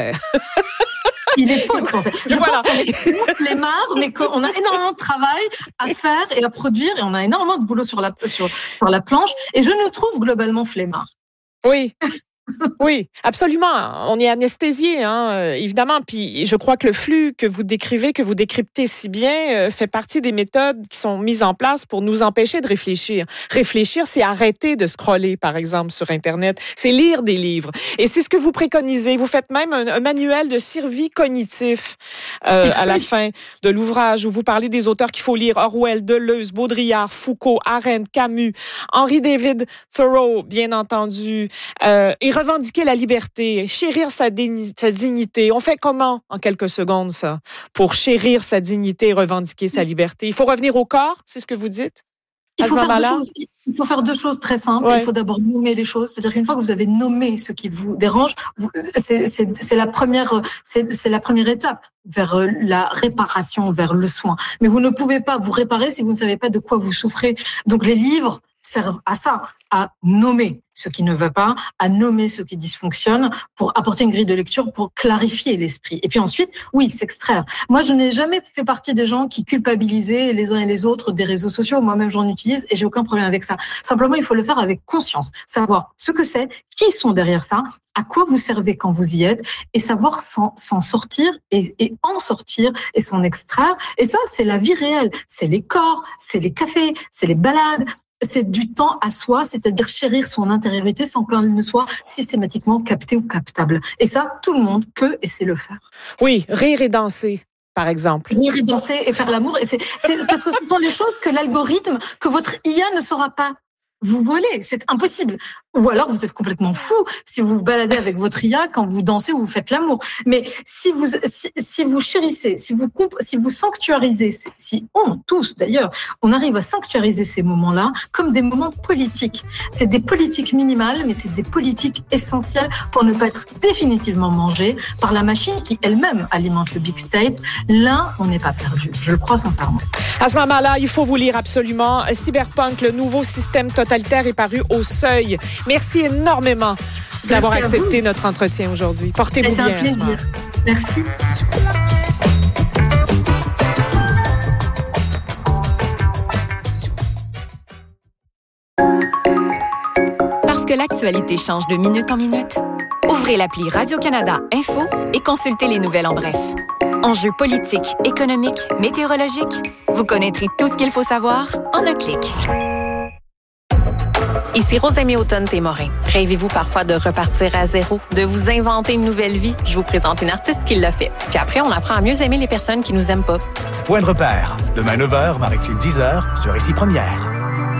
[SPEAKER 2] Il est faux de penser. Je voilà. pense qu'on est flemmards, mais qu'on a énormément de travail à faire et à produire, et on a énormément de boulot sur la, sur, sur la planche, et je nous trouve globalement flemmards.
[SPEAKER 1] Oui. Oui, absolument. On est anesthésié, hein, évidemment. Puis je crois que le flux que vous décrivez, que vous décryptez si bien, fait partie des méthodes qui sont mises en place pour nous empêcher de réfléchir. Réfléchir, c'est arrêter de scroller, par exemple, sur Internet. C'est lire des livres. Et c'est ce que vous préconisez. Vous faites même un, un manuel de survie cognitif euh, à la fin de l'ouvrage où vous parlez des auteurs qu'il faut lire. Orwell, Deleuze, Baudrillard, Foucault, Arendt, Camus, Henry David Thoreau, bien entendu, euh, et revendiquer la liberté, chérir sa, dé- sa dignité. On fait comment, en quelques secondes, ça, pour chérir sa dignité et revendiquer sa liberté? Il faut revenir au corps, c'est ce que vous dites?
[SPEAKER 2] Il faut, faire deux choses. Il faut faire deux choses très simples. Ouais. Il faut d'abord nommer les choses. C'est-à-dire qu'une fois que vous avez nommé ce qui vous dérange, vous, c'est, c'est, c'est, la première, c'est, c'est la première étape vers la réparation, vers le soin. Mais vous ne pouvez pas vous réparer si vous ne savez pas de quoi vous souffrez. Donc les livres servent à ça, à nommer ce qui ne va pas, à nommer ce qui dysfonctionne, pour apporter une grille de lecture, pour clarifier l'esprit. Et puis ensuite, oui, s'extraire. Moi, je n'ai jamais fait partie des gens qui culpabilisaient les uns et les autres des réseaux sociaux. Moi-même, j'en utilise et j'ai aucun problème avec ça. Simplement, il faut le faire avec conscience. Savoir ce que c'est, qui sont derrière ça, à quoi vous servez quand vous y êtes, et savoir s'en, s'en sortir et, et en sortir et s'en extraire. Et ça, c'est la vie réelle. C'est les corps, c'est les cafés, c'est les balades, c'est du temps à soi, c'est-à-dire chérir son intériorité sans qu'elle ne soit systématiquement captée ou captable. Et ça, tout le monde peut et sait le faire.
[SPEAKER 1] Oui, rire et danser, par exemple.
[SPEAKER 2] Rire et danser et faire l'amour. Et c'est, c'est parce que ce sont les choses que l'algorithme, que votre I A ne saura pas vous voler. C'est impossible. Ou alors, vous êtes complètement fou si vous vous baladez avec votre I A quand vous dansez ou vous faites l'amour. Mais si vous, si, si vous chérissez, si vous, si vous sanctuarisez, si on, tous d'ailleurs, on arrive à sanctuariser ces moments-là comme des moments politiques. C'est des politiques minimales, mais c'est des politiques essentielles pour ne pas être définitivement mangé par la machine qui elle-même alimente le big state. Là, on n'est pas perdu. Je le crois sincèrement.
[SPEAKER 1] À ce moment-là, il faut vous lire absolument. Cyberpunk, le nouveau système totalitaire, est paru au Seuil. Merci énormément d'avoir Merci accepté notre entretien aujourd'hui. Portez-vous bien.
[SPEAKER 2] C'est un plaisir. Merci.
[SPEAKER 4] Parce que l'actualité change de minute en minute, ouvrez l'appli Radio-Canada Info et consultez les nouvelles en bref. Enjeux politiques, économiques, météorologiques, vous connaîtrez tout ce qu'il faut savoir en un clic. Ici Rosemée Automne-Témorin. Rêvez-vous parfois de repartir à zéro, de vous inventer une nouvelle vie? Je vous présente une artiste qui l'a fait. Puis après, on apprend à mieux aimer les personnes qui nous aiment pas.
[SPEAKER 5] Point de repère. Demain neuf heures, Maritime dix heures, sur Ici Première.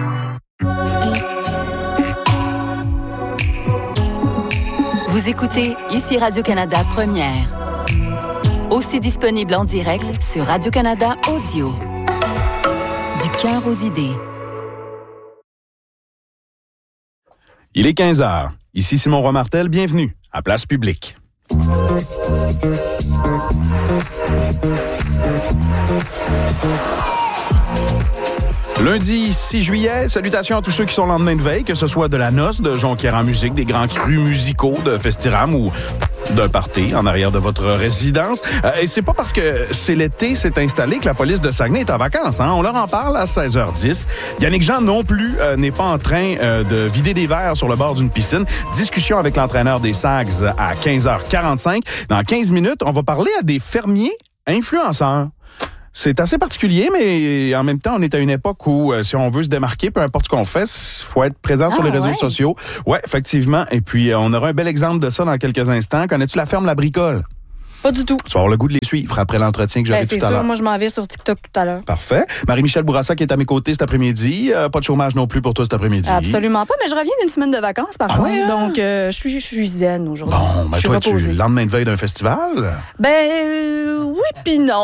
[SPEAKER 6] Vous écoutez Ici Radio-Canada Première. Aussi disponible en direct sur Radio-Canada Audio. Du cœur aux idées.
[SPEAKER 7] Il est quinze heures. Ici Simon Roy-Martel, bienvenue à Place Publique. Lundi six juillet, salutations à tous ceux qui sont le lendemain de veille, que ce soit de la noce de Jonquière en musique, des grands crus musicaux de Festiram ou d'un party en arrière de votre résidence. Euh, et c'est pas parce que c'est l'été, c'est installé que la police de Saguenay est en vacances. Hein? On leur en parle à seize heures dix. Yannick Jean non plus euh, n'est pas en train euh, de vider des verres sur le bord d'une piscine. Discussion avec l'entraîneur des Sags à quinze heures quarante-cinq. Dans quinze minutes, on va parler à des fermiers influenceurs. C'est assez particulier, mais en même temps, on est à une époque où, euh, si on veut se démarquer, peu importe ce qu'on fait, il faut être présent ah, sur les réseaux ouais. sociaux. Oui, effectivement. Et puis, euh, on aura un bel exemple de ça dans quelques instants. Connais-tu la ferme La Bricole?
[SPEAKER 8] Pas du tout.
[SPEAKER 7] Tu vas avoir le goût de les suivre après l'entretien que j'avais
[SPEAKER 8] ben,
[SPEAKER 7] tout à
[SPEAKER 8] sûr,
[SPEAKER 7] l'heure.
[SPEAKER 8] Moi, je m'en vais sur TikTok tout à l'heure.
[SPEAKER 7] Parfait. Marie-Michel Bourassa qui est à mes côtés cet après-midi. Euh, pas de chômage non plus pour toi cet après-midi.
[SPEAKER 8] Absolument pas, mais je reviens d'une semaine de vacances, par ah contre. Ouais, hein? Donc, euh, je suis, je suis zen aujourd'hui.
[SPEAKER 7] Bon, ben
[SPEAKER 8] je
[SPEAKER 7] toi,
[SPEAKER 8] suis
[SPEAKER 7] tu lendemain de veille d'un festival?
[SPEAKER 8] Ben, euh, oui puis non.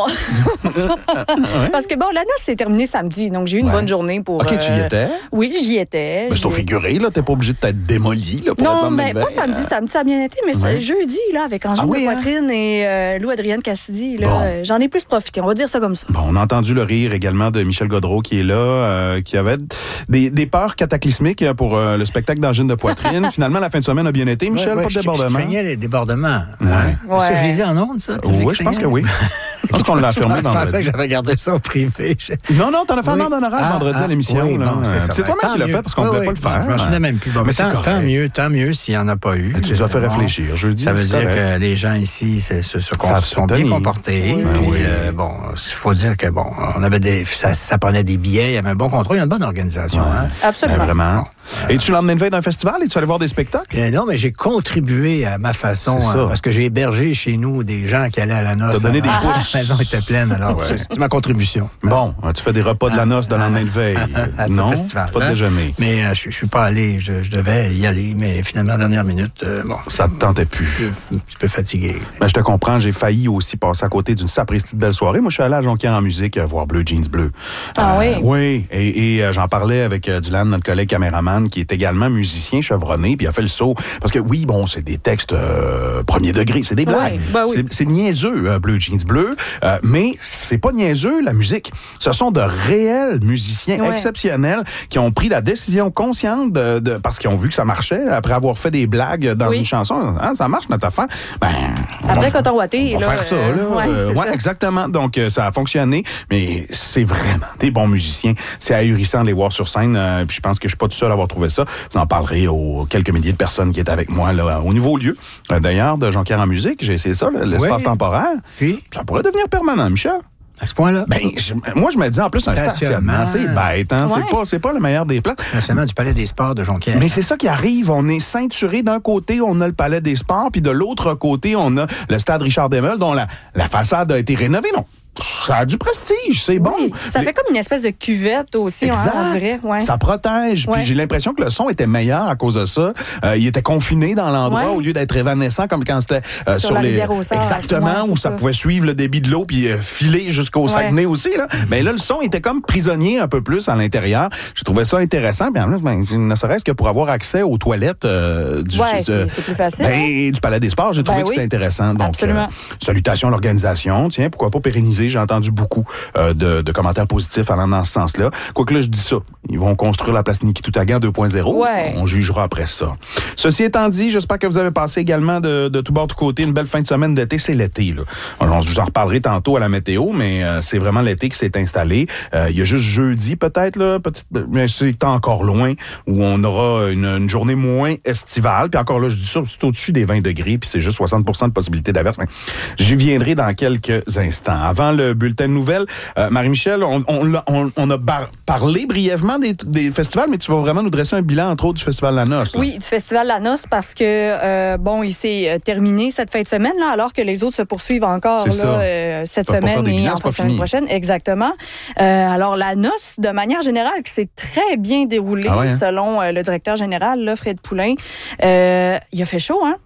[SPEAKER 8] ouais. Parce que, bon, la noce s'est terminée samedi, donc j'ai eu une ouais. bonne journée pour...
[SPEAKER 7] OK, euh... tu y étais?
[SPEAKER 8] Oui, j'y étais.
[SPEAKER 7] Ben, c'est au figuré, là. T'es pas obligé de t'être démoli, là, pour
[SPEAKER 8] non,
[SPEAKER 7] être lendemain
[SPEAKER 8] mais
[SPEAKER 7] de veille.
[SPEAKER 8] pas samedi. Samedi, ça a bien été, mais ouais. jeudi, là, avec Angèle ah, oui, de Poitrine hein? et euh, Lou-Adrienne Cassidy, là, bon. euh, j'en ai plus profité. On va dire ça comme ça.
[SPEAKER 7] Bon, on a entendu le rire également de Michel Gaudreau qui est là, euh, qui avait des, des peurs cataclysmiques pour euh, le spectacle d'Angèle de Poitrine. Finalement, la fin de semaine a bien été. Michel,
[SPEAKER 9] ouais, ouais,
[SPEAKER 7] pas de
[SPEAKER 9] je,
[SPEAKER 7] débordement.
[SPEAKER 9] Je craignais les débordements.
[SPEAKER 7] Ouais.
[SPEAKER 9] Est-ce
[SPEAKER 8] ouais.
[SPEAKER 9] que je lisais en ondes, ça?
[SPEAKER 7] Oui, je pense que oui. Je pense qu'on l'a affirmé vendredi.
[SPEAKER 9] Je pensais que j'avais gardé ça au privé.
[SPEAKER 7] Non, non, t'en as fait
[SPEAKER 9] oui.
[SPEAKER 7] un ordre honorable
[SPEAKER 9] ah,
[SPEAKER 7] vendredi
[SPEAKER 9] ah,
[SPEAKER 7] à l'émission.
[SPEAKER 9] Oui, bon, c'est
[SPEAKER 7] c'est toi-même qui l'as fait parce qu'on ne
[SPEAKER 9] oui,
[SPEAKER 7] voulait
[SPEAKER 9] oui,
[SPEAKER 7] pas le faire.
[SPEAKER 9] Je m'en souvenais même plus. Bon, mais tant, tant mieux, tant mieux s'il n'y en a pas eu.
[SPEAKER 7] Tu nous as fait réfléchir. Je le dis,
[SPEAKER 9] ça veut dire que les gens ici se, se, se sont bien comportés.
[SPEAKER 7] Oui,
[SPEAKER 9] puis,
[SPEAKER 7] oui.
[SPEAKER 9] euh, bon, il faut dire que bon, on avait des, ça, ça prenait des billets, il y avait un bon contrôle, il y a une bonne organisation.
[SPEAKER 7] Ouais.
[SPEAKER 9] Hein?
[SPEAKER 8] Absolument.
[SPEAKER 7] Ben, vraiment.
[SPEAKER 9] Bon, euh,
[SPEAKER 7] et tu l'emmènes de veille d'un festival et tu allais voir des spectacles?
[SPEAKER 9] Euh, non, mais j'ai contribué à ma façon hein, parce que j'ai hébergé chez nous des gens qui allaient à la noce.
[SPEAKER 7] T'as donné des
[SPEAKER 9] pouces. La maison était pleine, alors ouais. c'est ma contribution.
[SPEAKER 7] Bon, tu fais des repas de la noce de lendemain de veille.
[SPEAKER 9] À ce
[SPEAKER 7] non,
[SPEAKER 9] festival.
[SPEAKER 7] Pas de
[SPEAKER 9] hein?
[SPEAKER 7] déjeuner.
[SPEAKER 9] Mais euh, je, je suis pas allé, je, je devais y aller, mais finalement, à la dernière minute, euh, bon.
[SPEAKER 7] Ça te tentait plus.
[SPEAKER 9] Je suis un petit peu fatigué.
[SPEAKER 7] Ben, je te comprends, j'ai failli aussi passer à côté d'une sapristi de belle soirée. Moi, je suis allé à Jonquière en musique voir Bleu Jeans Bleu.
[SPEAKER 8] Ah
[SPEAKER 7] euh,
[SPEAKER 8] oui?
[SPEAKER 7] Oui, et, et euh, j'en parlais avec euh, Dylan, notre collègue caméraman, qui est également musicien chevronné, puis il a fait le saut. Parce que oui, bon, c'est des textes euh, premier degré, c'est des blagues.
[SPEAKER 8] Oui, ben oui.
[SPEAKER 7] c'est, c'est niaiseux, euh, Bleu Jeans Bleu, euh, mais c'est pas niaiseux, la musique. Ce sont de réels musiciens
[SPEAKER 8] ouais.
[SPEAKER 7] exceptionnels qui ont pris la décision consciente de, de parce qu'ils ont vu que ça marchait, après avoir fait des blagues dans
[SPEAKER 8] oui.
[SPEAKER 7] une chanson. Hein, ça marche, notre affaire. Ben,
[SPEAKER 8] après,
[SPEAKER 7] va,
[SPEAKER 8] Coton Watté,
[SPEAKER 7] on va
[SPEAKER 8] là,
[SPEAKER 7] faire ça, là.
[SPEAKER 8] Euh, ouais,
[SPEAKER 7] euh, ouais
[SPEAKER 8] ça.
[SPEAKER 7] exactement. Donc, euh, ça a fonctionné, mais c'est vraiment des bons musiciens. C'est ahurissant de les voir sur scène. Euh, puis je pense que je suis pas tout seul à avoir trouvé ça. Vous en parlerez aux quelques milliers de personnes qui étaient avec moi là, au nouveau lieu. Euh, d'ailleurs, de Jonquière en musique, j'ai essayé ça, là, l'espace
[SPEAKER 9] oui.
[SPEAKER 7] temporaire.
[SPEAKER 9] Puis?
[SPEAKER 7] Ça pourrait devenir permanent, Michel.
[SPEAKER 9] À ce point-là?
[SPEAKER 7] Ben, je, moi, je me dis, en plus, un stationnement, c'est bête, hein?
[SPEAKER 8] Ouais.
[SPEAKER 7] C'est pas, c'est pas le meilleur des plans.
[SPEAKER 9] Stationnement du Palais des Sports de Jonquière.
[SPEAKER 7] Mais c'est ça qui arrive. On est ceinturé. D'un côté, on a le Palais des Sports, puis de l'autre côté, on a le stade Richard Desmeules, dont la, la façade a été rénovée. Non. Ça a du prestige, c'est bon.
[SPEAKER 8] Oui, ça fait comme une espèce de cuvette aussi,
[SPEAKER 7] exact.
[SPEAKER 8] Hein, on dirait. Ouais.
[SPEAKER 7] Ça protège.
[SPEAKER 8] Ouais.
[SPEAKER 7] Puis j'ai l'impression que le son était meilleur à cause de ça. Euh, il était confiné dans l'endroit
[SPEAKER 8] ouais.
[SPEAKER 7] au lieu d'être évanescent comme quand c'était euh,
[SPEAKER 8] sur,
[SPEAKER 7] sur
[SPEAKER 8] la
[SPEAKER 7] les
[SPEAKER 8] rivière au Sard.
[SPEAKER 7] exactement
[SPEAKER 8] ouais,
[SPEAKER 7] où ça,
[SPEAKER 8] ça
[SPEAKER 7] pouvait suivre le débit de l'eau puis euh, filer jusqu'au
[SPEAKER 8] ouais.
[SPEAKER 7] Saguenay aussi là. Mais là le son était comme prisonnier un peu plus à l'intérieur. J'ai trouvé ça intéressant. Puis en plus, ben, ne serait-ce que pour avoir accès aux toilettes euh, du
[SPEAKER 8] ouais,
[SPEAKER 7] euh,
[SPEAKER 8] c'est, c'est plus facile.
[SPEAKER 7] Ben,
[SPEAKER 8] hein?
[SPEAKER 7] du Palais des Sports, j'ai trouvé
[SPEAKER 8] ben
[SPEAKER 7] que
[SPEAKER 8] oui.
[SPEAKER 7] c'était intéressant. Donc
[SPEAKER 8] absolument.
[SPEAKER 7] Euh, salutations à l'organisation. Tiens, pourquoi pas pérenniser. J'ai entendu beaucoup euh, de, de commentaires positifs allant dans ce sens-là. Quoique là, je dis ça. Ils vont construire la place Niki Toutagan deux point zéro.
[SPEAKER 8] Ouais.
[SPEAKER 7] On jugera après ça. Ceci étant dit, j'espère que vous avez passé également de, de tout bord, de côté, une belle fin de semaine d'été. C'est l'été, là. Alors, je vous en reparlerai tantôt à la météo, mais euh, c'est vraiment l'été qui s'est installé. Euh, il y a juste jeudi, peut-être, là, peut-être, mais c'est encore loin, où on aura une, une journée moins estivale. Puis encore là, je dis ça, c'est au-dessus des vingt degrés, puis c'est juste soixante pour cent de possibilité d'averse. Mais j'y viendrai dans quelques instants. Avant le bulletin de nouvelles, euh, Marie-Michel, on, on, on, on a bar- parlé brièvement des, des festivals, mais tu vas vraiment nous dresser un bilan, entre autres, du Festival La Noce. Là.
[SPEAKER 8] Oui, du Festival La Noce, parce que, euh, bon, il s'est euh, terminé cette fin de semaine, là, alors que les autres se poursuivent encore là, euh, cette
[SPEAKER 7] Pas
[SPEAKER 8] semaine
[SPEAKER 7] bilans,
[SPEAKER 8] et en fin de semaine prochaine. Exactement. Euh, alors, La Noce, de manière générale, qui s'est très bien déroulée, ah ouais, hein? selon euh, le directeur général, là, Fred Poulain. Euh, il a fait chaud, hein?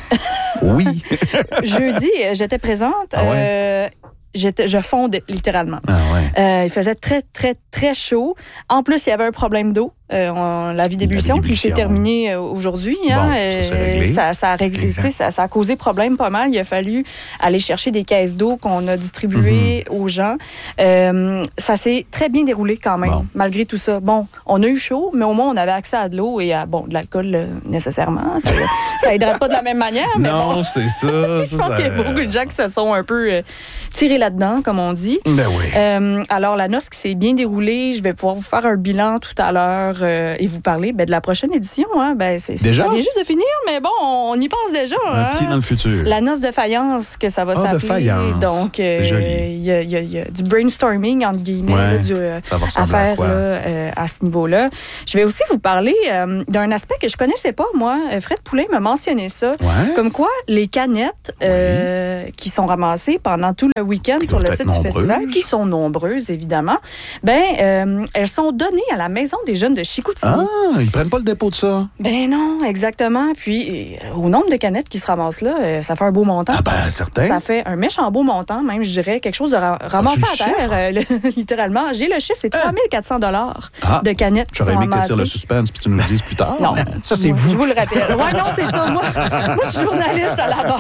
[SPEAKER 7] Oui.
[SPEAKER 8] Jeudi, j'étais présente.
[SPEAKER 7] Ah ouais?
[SPEAKER 8] euh, J'étais, je fondais littéralement.
[SPEAKER 7] Ah ouais.
[SPEAKER 8] euh, il faisait très, très, très chaud. En plus, il y avait un problème d'eau. Euh, on, l'avis d'ébullition qui s'est terminé aujourd'hui. Hein,
[SPEAKER 7] bon, ça, c'est réglé.
[SPEAKER 8] Ça, ça, a réglé, ça, ça a causé problème pas mal. Il a fallu aller chercher des caisses d'eau qu'on a distribuées mm-hmm. aux gens. Euh, ça s'est très bien déroulé quand même, bon. malgré tout ça. Bon, on a eu chaud, mais au moins, on avait accès à de l'eau et à bon, de l'alcool euh, nécessairement. Ça, ça aiderait pas de la même manière. Mais
[SPEAKER 7] non,
[SPEAKER 8] bon.
[SPEAKER 7] c'est ça.
[SPEAKER 8] Je pense ça... qu'il y a beaucoup de gens qui se sont un peu euh, tirés là-dedans, comme on dit.
[SPEAKER 7] Ben oui.
[SPEAKER 8] Euh, alors, la noce qui s'est bien déroulée, je vais pouvoir vous faire un bilan tout à l'heure euh, et vous parler ben, de la prochaine édition. Hein. Ben, c'est,
[SPEAKER 7] déjà?
[SPEAKER 8] Ça vient juste de finir, mais bon, on y pense déjà.
[SPEAKER 7] Un
[SPEAKER 8] hein.
[SPEAKER 7] pied dans le futur.
[SPEAKER 8] La noce de faïence, que ça va
[SPEAKER 7] oh,
[SPEAKER 8] s'appeler.
[SPEAKER 7] de faïence.
[SPEAKER 8] Donc, il euh, y, y, y, y a du brainstorming, entre guillemets,
[SPEAKER 7] ouais,
[SPEAKER 8] là, du, euh, à faire à, là, euh, à ce niveau-là. Je vais aussi vous parler euh, d'un aspect que je connaissais pas, moi. Fred Poulain m'a mentionné ça.
[SPEAKER 7] Ouais.
[SPEAKER 8] Comme quoi, les canettes euh, oui. qui sont ramassées pendant tout le week-end sur le site
[SPEAKER 7] nombreuses.
[SPEAKER 8] du festival, qui sont nombreuses, évidemment, ben, euh, elles sont données à la Maison des jeunes de Chicoutimi.
[SPEAKER 7] Ah, ils prennent pas le dépôt de ça?
[SPEAKER 8] Ben non, exactement. Puis, euh, au nombre de canettes qui se ramassent là, euh, ça fait un beau montant.
[SPEAKER 7] Ah ben, certain.
[SPEAKER 8] Ça fait un méchant beau montant, même, je dirais, quelque chose de ra- ramassé à terre, euh, le, littéralement. J'ai le chiffre, c'est trois mille quatre cents dollars ah. de canettes qui sont
[SPEAKER 7] J'aurais aimé que tu tires le
[SPEAKER 8] amassées.
[SPEAKER 7] suspense puis tu nous le dises plus tard.
[SPEAKER 8] Non,
[SPEAKER 7] ça, c'est
[SPEAKER 8] moi,
[SPEAKER 7] vous.
[SPEAKER 8] Je vous le rappelle. Ouais, non, c'est ça. Moi, moi, je suis journaliste à la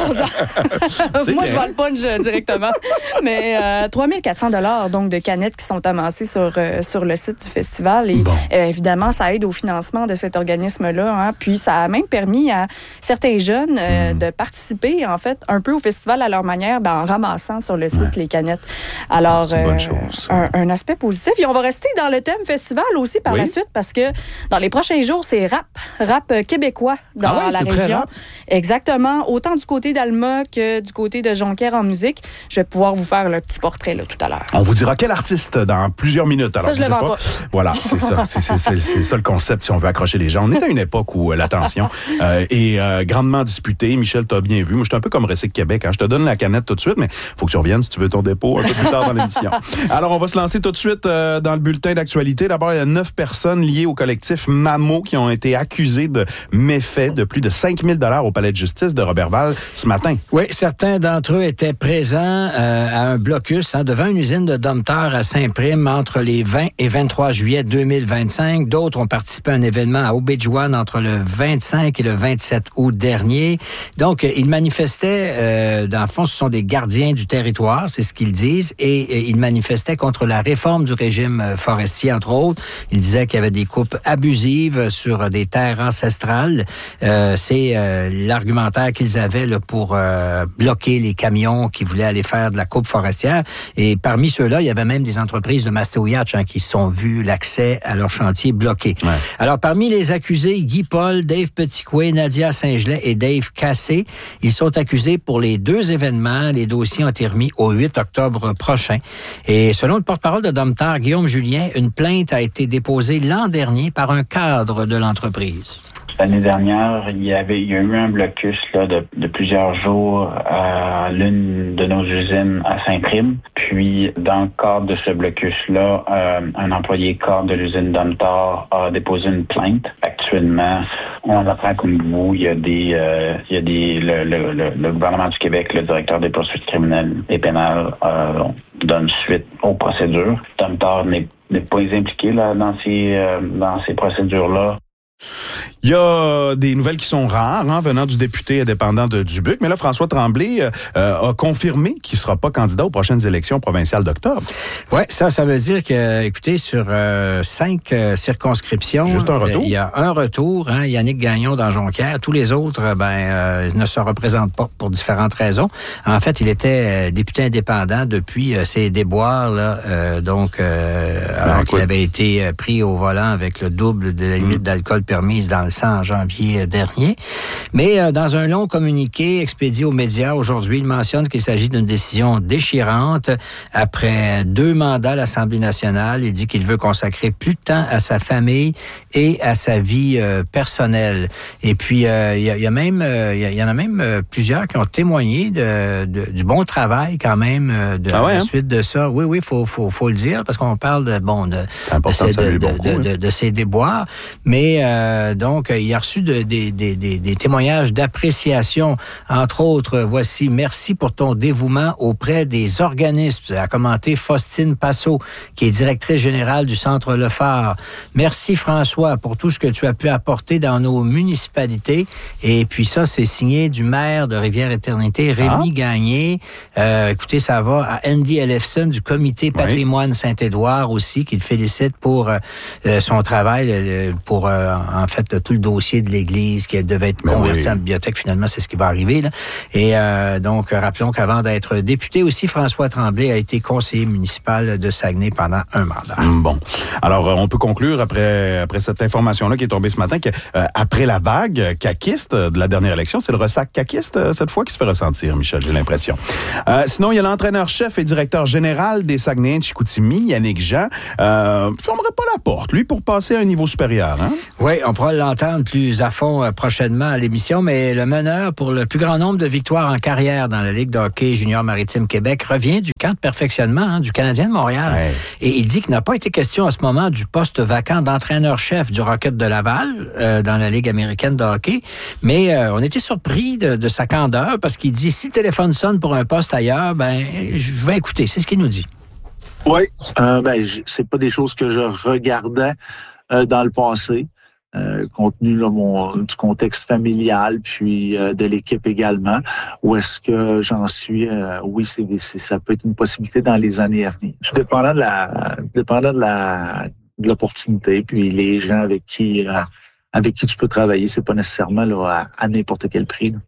[SPEAKER 8] base. Moi, je vais le punch directement. Mais euh, trois mille quatre cents dollars donc de canettes qui sont amassées sur, euh, sur le site du festival. Et
[SPEAKER 7] bon.
[SPEAKER 8] euh, évidemment, ça aide au financement de cet organisme-là. Hein. Puis, ça a même permis à certains jeunes euh, mm. de participer, en fait, un peu au festival à leur manière, ben, en ramassant sur le site ouais. les canettes. Alors,
[SPEAKER 7] c'est une bonne
[SPEAKER 8] euh,
[SPEAKER 7] chose,
[SPEAKER 8] un, un aspect positif. Et on va rester dans le thème festival aussi par
[SPEAKER 7] oui.
[SPEAKER 8] la suite parce que dans les prochains jours, c'est rap, rap québécois dans
[SPEAKER 7] ah ouais,
[SPEAKER 8] la
[SPEAKER 7] c'est
[SPEAKER 8] région.
[SPEAKER 7] Très rap.
[SPEAKER 8] Exactement. Autant du côté d'Alma que du côté de Jonquière en musique. Je vais pouvoir vous faire le petit portrait là, tout à l'heure.
[SPEAKER 7] On vous dira quel artiste dans plusieurs minutes. Alors,
[SPEAKER 8] ça, je le vends pas. pas.
[SPEAKER 7] Voilà, c'est ça. C'est, c'est, c'est, c'est ça le concept si on veut accrocher les gens. On est à une époque où euh, l'attention euh, est euh, grandement disputée. Michel, t'as bien vu. Moi, je suis un peu comme Recyc Québec. Hein. Je te donne la canette tout de suite, mais il faut que tu reviennes si tu veux ton dépôt un peu plus tard dans l'émission. Alors, on va se lancer tout de suite euh, dans le bulletin d'actualité. D'abord, il y a neuf personnes liées au collectif Mamo qui ont été accusées de méfaits de plus de cinq mille dollars au palais de justice de Roberval ce matin.
[SPEAKER 9] Oui, certains d'entre eux étaient présents euh, à un blocus hein, devant une usine de dompteurs à Saint-Prime entre les vingt et vingt-trois juillet deux mille vingt-cinq. D'autres ont participé à un événement à Obidjwan entre le vingt-cinq et le vingt-sept août dernier. Donc, ils manifestaient, euh, dans le fond, ce sont des gardiens du territoire, c'est ce qu'ils disent, et, et ils manifestaient contre la réforme du régime forestier, entre autres. Ils disaient qu'il y avait des coupes abusives sur des terres ancestrales. Euh, c'est euh, l'argumentaire qu'ils avaient là, pour euh, bloquer les camions qui voulaient aller faire de la coupe forestière. Et parmi ceux-là, il y avait même des entreprises de Mastéouiatch hein, qui se sont vues l'accès à leur chantier bloqué.
[SPEAKER 7] Ouais.
[SPEAKER 9] Alors, parmi les accusés, Guy Paul, Dave Petitcoué, Nadia Saint-Gelais et Dave Cassé, ils sont accusés pour les deux événements. Les dossiers ont été remis au huit octobre prochain. Et selon le porte-parole de Domtar, Guillaume Julien, une plainte a été déposée l'an dernier par un cadre de l'entreprise.
[SPEAKER 10] L'année dernière, il y avait il y a eu un blocus là, de, de plusieurs jours à l'une de nos usines à Saint-Prime. Puis, dans le cadre de ce blocus-là, euh, un employé cadre de l'usine Domtar a déposé une plainte. Actuellement, on apprend comme vous, il y a des, euh, il y a des, le, le, le, le gouvernement du Québec, le directeur des poursuites criminelles et pénales, euh, donne suite aux procédures. Domtar n'est, n'est pas impliqué là dans ces, euh, dans ces procédures-là.
[SPEAKER 7] Il y a des nouvelles qui sont rares, hein, venant du député indépendant de Dubuc. Mais là, François Tremblay euh, a confirmé qu'il ne sera pas candidat aux prochaines élections provinciales d'octobre.
[SPEAKER 9] Oui, ça, ça veut dire que, écoutez, sur euh, cinq euh, circonscriptions,
[SPEAKER 7] juste un retour.
[SPEAKER 9] Euh, il y a un retour, hein, Yannick Gagnon dans Jonquière. Tous les autres, ben, euh, ne se représentent pas pour différentes raisons. En fait, il était euh, député indépendant depuis euh, ses déboires, là, euh, donc, euh, alors ben, qu'il avait été pris au volant avec le double de la limite mmh. d'alcool permise dans le sang en janvier dernier. Mais euh, dans un long communiqué expédié aux médias aujourd'hui, il mentionne qu'il s'agit d'une décision déchirante. Après deux mandats à l'Assemblée nationale, il dit qu'il veut consacrer plus de temps à sa famille et à sa vie euh, personnelle. Et puis, euh, il y, y a même, euh, il y en a même euh, plusieurs qui ont témoigné de, de, du bon travail quand même euh, de
[SPEAKER 7] ah ouais,
[SPEAKER 9] la
[SPEAKER 7] hein?
[SPEAKER 9] suite de ça. Oui, oui, faut, faut, faut le dire parce qu'on parle de bon de, de, ces, de, de, de, de, de ces déboires. Mais euh, donc, il a reçu de, de, de, de, des témoignages d'appréciation. Entre autres, voici « Merci pour ton dévouement auprès des organismes », a commenté Faustine Passot, qui est directrice générale du Centre Le Phare. « Merci François pour tout ce que tu as pu apporter dans nos municipalités. » Et puis ça, c'est signé du maire de Rivière-Éternité, Rémi ah. Gagné. Euh, écoutez, ça va à Andy Ellefson du comité Patrimoine oui. Saint-Édouard aussi, qui le félicite pour euh, son travail, euh, pour euh, en fait tout le dossier de l'église qui devait être ben converti oui. en bibliothèque. Finalement, c'est ce qui va arriver. Là. Et euh, donc, rappelons qu'avant d'être député aussi, François Tremblay a été conseiller municipal de Saguenay pendant un mandat.
[SPEAKER 7] Bon. Alors, on peut conclure après, après cette information-là qui est tombée ce matin qu'après euh, la vague caquiste de la dernière élection, c'est le ressac caquiste euh, cette fois qui se fait ressentir, Michel, j'ai l'impression. Euh, sinon, il y a l'entraîneur-chef et directeur général des Saguenayens de Chicoutimi, Yannick Jean. Euh, il fermerait pas la porte, lui, pour passer à un niveau supérieur. Hein?
[SPEAKER 9] Oui, on pourra l'entendre plus à fond euh, prochainement à l'émission, mais le meneur pour le plus grand nombre de victoires en carrière dans la Ligue de hockey junior maritime Québec revient du camp de perfectionnement hein, du Canadien de Montréal. Ouais. Et il dit qu'il n'a pas été question à ce moment du poste vacant d'entraîneur-chef du Rocket de Laval euh, dans la Ligue américaine de hockey, mais euh, on était surpris de, de sa candeur parce qu'il dit si le téléphone sonne pour un poste ailleurs, ben je vais écouter. C'est ce qu'il nous dit.
[SPEAKER 11] Oui, euh, ben c'est pas des choses que je regardais euh, dans le passé, euh, compte tenu là, mon, du contexte familial puis euh, de l'équipe également. Où est-ce que j'en suis euh, Oui, c'est, c'est ça peut être une possibilité dans les années à venir. Tout dépendant de la, dépendant de la, de l'opportunité puis les gens avec qui, euh, avec qui tu peux travailler, c'est pas nécessairement là à, à n'importe quel prix. Là.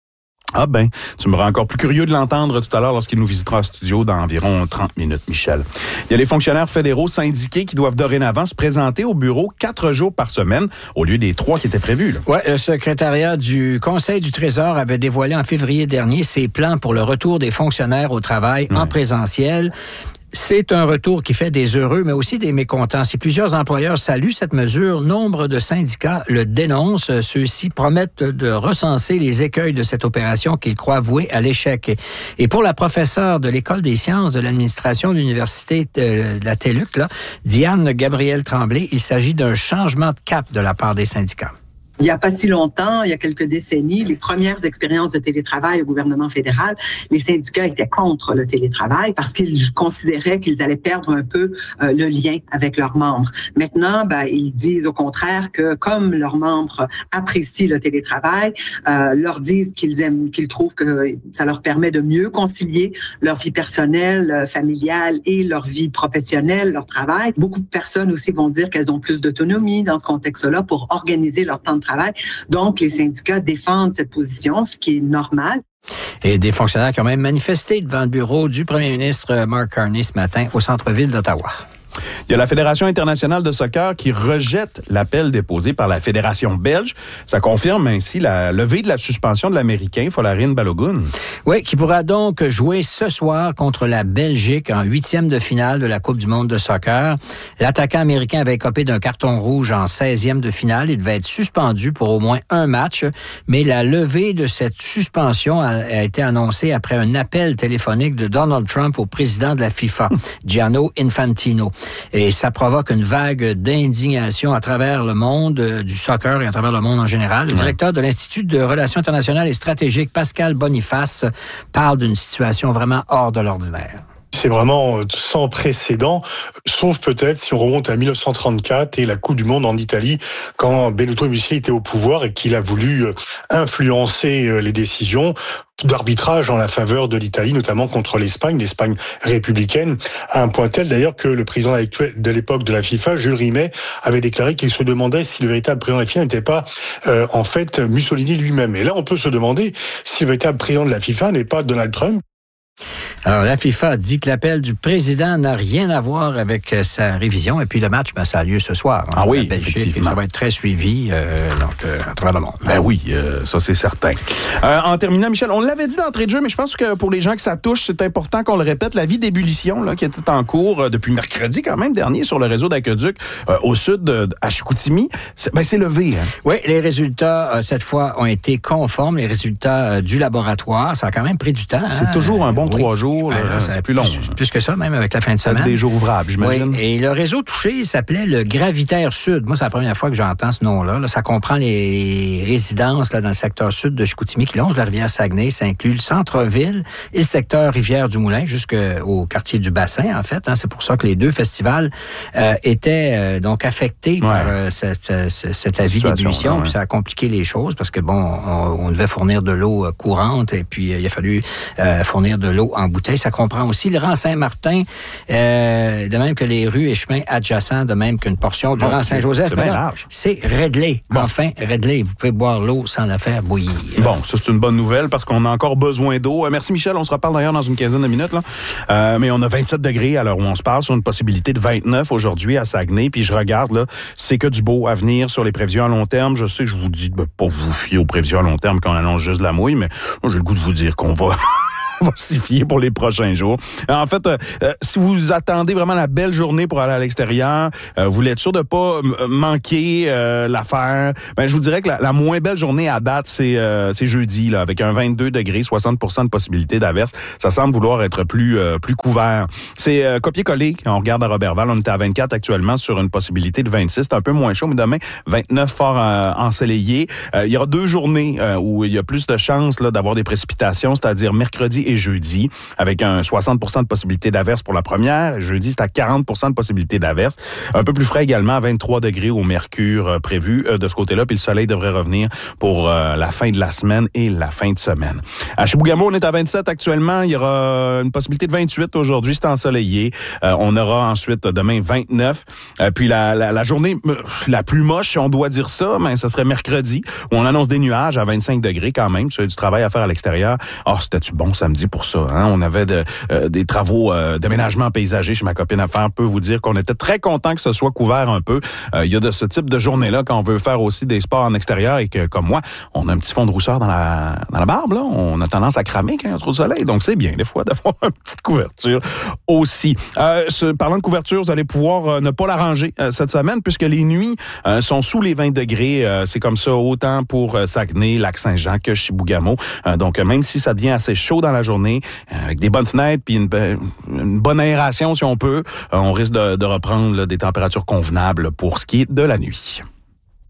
[SPEAKER 7] Ah ben, tu me rends encore plus curieux de l'entendre tout à l'heure lorsqu'il nous visitera au studio dans environ trente minutes, Michel. Il y a les fonctionnaires fédéraux syndiqués qui doivent dorénavant se présenter au bureau quatre jours par semaine au lieu des trois qui étaient prévus.
[SPEAKER 9] Oui, le secrétariat du Conseil du Trésor avait dévoilé en février dernier ses plans pour le retour des fonctionnaires au travail ouais. en présentiel. C'est un retour qui fait des heureux, mais aussi des mécontents. Si plusieurs employeurs saluent cette mesure, nombre de syndicats le dénoncent. Ceux-ci promettent de recenser les écueils de cette opération qu'ils croient vouée à l'échec. Et pour la professeure de l'École des sciences de l'administration de l'Université de la T E L U C, là, Diane Gabrielle Tremblay, il s'agit d'un changement de cap de la part des syndicats.
[SPEAKER 12] Il n'y a pas si longtemps, il y a quelques décennies, les premières expériences de télétravail au gouvernement fédéral, les syndicats étaient contre le télétravail parce qu'ils considéraient qu'ils allaient perdre un peu euh, le lien avec leurs membres. Maintenant, ben, ils disent au contraire que comme leurs membres apprécient le télétravail, euh, leur disent qu'ils aiment, qu'ils trouvent que ça leur permet de mieux concilier leur vie personnelle, familiale et leur vie professionnelle, leur travail. Beaucoup de personnes aussi vont dire qu'elles ont plus d'autonomie dans ce contexte-là pour organiser leur temps de travail. Donc, les syndicats défendent cette position, ce qui est normal.
[SPEAKER 9] Et des fonctionnaires qui ont même manifesté devant le bureau du premier ministre Mark Carney ce matin au centre-ville d'Ottawa.
[SPEAKER 7] Il y a la Fédération internationale de soccer qui rejette l'appel déposé par la Fédération belge. Ça confirme ainsi la levée de la suspension de l'Américain Folarin Balogun.
[SPEAKER 9] Oui, qui pourra donc jouer ce soir contre la Belgique en huitième de finale de la Coupe du monde de soccer. L'attaquant américain avait écopé d'un carton rouge en seizième de finale. Il devait être suspendu pour au moins un match, mais la levée de cette suspension a, a été annoncée après un appel téléphonique de Donald Trump au président de la FIFA, Gianni Infantino. Et ça provoque une vague d'indignation à travers le monde euh, du soccer et à travers le monde en général. Le directeur de l'Institut de relations internationales et stratégiques, Pascal Boniface, parle d'une situation vraiment hors de l'ordinaire.
[SPEAKER 13] C'est vraiment sans précédent, sauf peut-être si on remonte à dix-neuf cent trente-quatre et la Coupe du monde en Italie, quand Benito Mussolini était au pouvoir et qu'il a voulu influencer les décisions d'arbitrage en la faveur de l'Italie, notamment contre l'Espagne, l'Espagne républicaine, à un point tel d'ailleurs que le président de l'époque de la FIFA, Jules Rimet, avait déclaré qu'il se demandait si le véritable président de la FIFA n'était pas euh, en fait Mussolini lui-même. Et là, on peut se demander si le véritable président de la FIFA n'est pas Donald Trump.
[SPEAKER 9] Alors, la FIFA dit que l'appel du président n'a rien à voir avec euh, sa révision. Et puis, le match, ben, ça a lieu ce soir.
[SPEAKER 7] Ah oui,
[SPEAKER 9] Belgique, et ça va être très suivi euh, donc, euh, à travers le monde.
[SPEAKER 7] Ben oui, euh, ça, c'est certain. Euh, en terminant, Michel, on l'avait dit d'entrée de jeu, mais je pense que pour les gens que ça touche, c'est important qu'on le répète. La vie d'ébullition là, qui était en cours euh, depuis mercredi quand même dernier sur le réseau d'aqueduc euh, au sud de, à Chicoutimi, c'est, ben, c'est levé. Hein?
[SPEAKER 9] Oui, les résultats, euh, cette fois, ont été conformes. Les résultats euh, du laboratoire, ça a quand même pris du temps.
[SPEAKER 7] C'est
[SPEAKER 9] hein?
[SPEAKER 7] toujours un bon trois
[SPEAKER 9] oui.
[SPEAKER 7] jours jours,
[SPEAKER 9] Ben là,
[SPEAKER 7] c'est plus long.
[SPEAKER 9] Plus, plus que ça, même avec la fin de semaine.
[SPEAKER 7] Des jours ouvrables, j'imagine.
[SPEAKER 9] Oui, et le réseau touché, il s'appelait le Gravitaire Sud. Moi, c'est la première fois que j'entends ce nom-là. Là, ça comprend les résidences là, dans le secteur sud de Chicoutimi qui longe la rivière Saguenay. Ça inclut le centre-ville et le secteur Rivière-du-Moulin jusqu'au quartier du Bassin, en fait. Hein. C'est pour ça que les deux festivals euh, étaient euh, donc affectés ouais. par euh, cette, cette, cet avis d'ébullition. Ouais. Puis ça a compliqué les choses parce que, bon, on, on devait fournir de l'eau courante et puis euh, il a fallu euh, fournir de l'eau en bouteille. Ça comprend aussi le rang Saint-Martin, euh, de même que les rues et chemins adjacents, de même qu'une portion du bon, rang Saint-Joseph.
[SPEAKER 7] C'est bien large.
[SPEAKER 9] C'est réglé. Bon. Enfin, réglé. Vous pouvez boire l'eau sans la faire bouillir.
[SPEAKER 7] Bon, ça, c'est une bonne nouvelle parce qu'on a encore besoin d'eau. Euh, merci, Michel. On se reparle d'ailleurs dans une quinzaine de minutes. Là. Euh, mais on a vingt-sept degrés à l'heure où on se parle sur une possibilité de vingt-neuf aujourd'hui à Saguenay. Puis je regarde, là, c'est que du beau à venir sur les prévisions à long terme. Je sais, je vous dis de ne pas vous fier aux prévisions à long terme quand on annonce juste de la mouille, mais moi, j'ai le goût de vous dire qu'on va... va s'y fier pour les prochains jours. En fait, euh, si vous attendez vraiment la belle journée pour aller à l'extérieur, euh, vous voulez être sûr de pas m- manquer euh, l'affaire, ben je vous dirais que la, la moins belle journée à date, c'est, euh, c'est jeudi, là, avec un vingt-deux degrés, soixante pour cent de possibilité d'averse. Ça semble vouloir être plus euh, plus couvert. C'est euh, copier-coller. On regarde à Robertval, on est à vingt-quatre actuellement sur une possibilité de vingt-six. C'est un peu moins chaud, mais demain, vingt-neuf fort euh, ensoleillé. Euh, il y aura deux journées euh, où il y a plus de chances là, d'avoir des précipitations, c'est-à-dire mercredi et jeudi, avec un soixante pour cent de possibilité d'averse pour la première. Jeudi, c'est à quarante pour cent de possibilité d'averse. Un peu plus frais également, à vingt-trois degrés au mercure euh, prévu euh, de ce côté-là. Puis le soleil devrait revenir pour euh, la fin de la semaine et la fin de semaine. À Chibougamau, on est à vingt-sept actuellement. Il y aura une possibilité de vingt-huit aujourd'hui. C'est ensoleillé. Euh, on aura ensuite demain vingt-neuf. Euh, puis la, la, la journée euh, la plus moche, si on doit dire ça, ben, ce serait mercredi, où on annonce des nuages à vingt-cinq degrés quand même. Ça, il y a du travail à faire à l'extérieur. Oh, c'était-tu bon samedi pour ça, hein? On avait de, euh, des travaux euh, d'aménagement paysager chez ma copine à faire. Peut vous dire qu'on était très content que ce soit couvert un peu. Euh, il y a de ce type de journée-là quand on veut faire aussi des sports en extérieur et que, comme moi, on a un petit fond de rousseur dans la, dans la barbe, là. On a tendance à cramer quand il y a trop de soleil. Donc, c'est bien, des fois, d'avoir une petite couverture aussi. Euh, ce, parlant de couverture, vous allez pouvoir euh, ne pas la ranger euh, cette semaine puisque les nuits euh, sont sous les vingt degrés. Euh, c'est comme ça autant pour euh, Saguenay, Lac-Saint-Jean que Chibougamau. Euh, donc, euh, même si ça devient assez chaud dans la journée, avec des bonnes fenêtres puis une, une bonne aération si on peut, on risque de, de reprendre là, des températures convenables pour ce qui est de la nuit.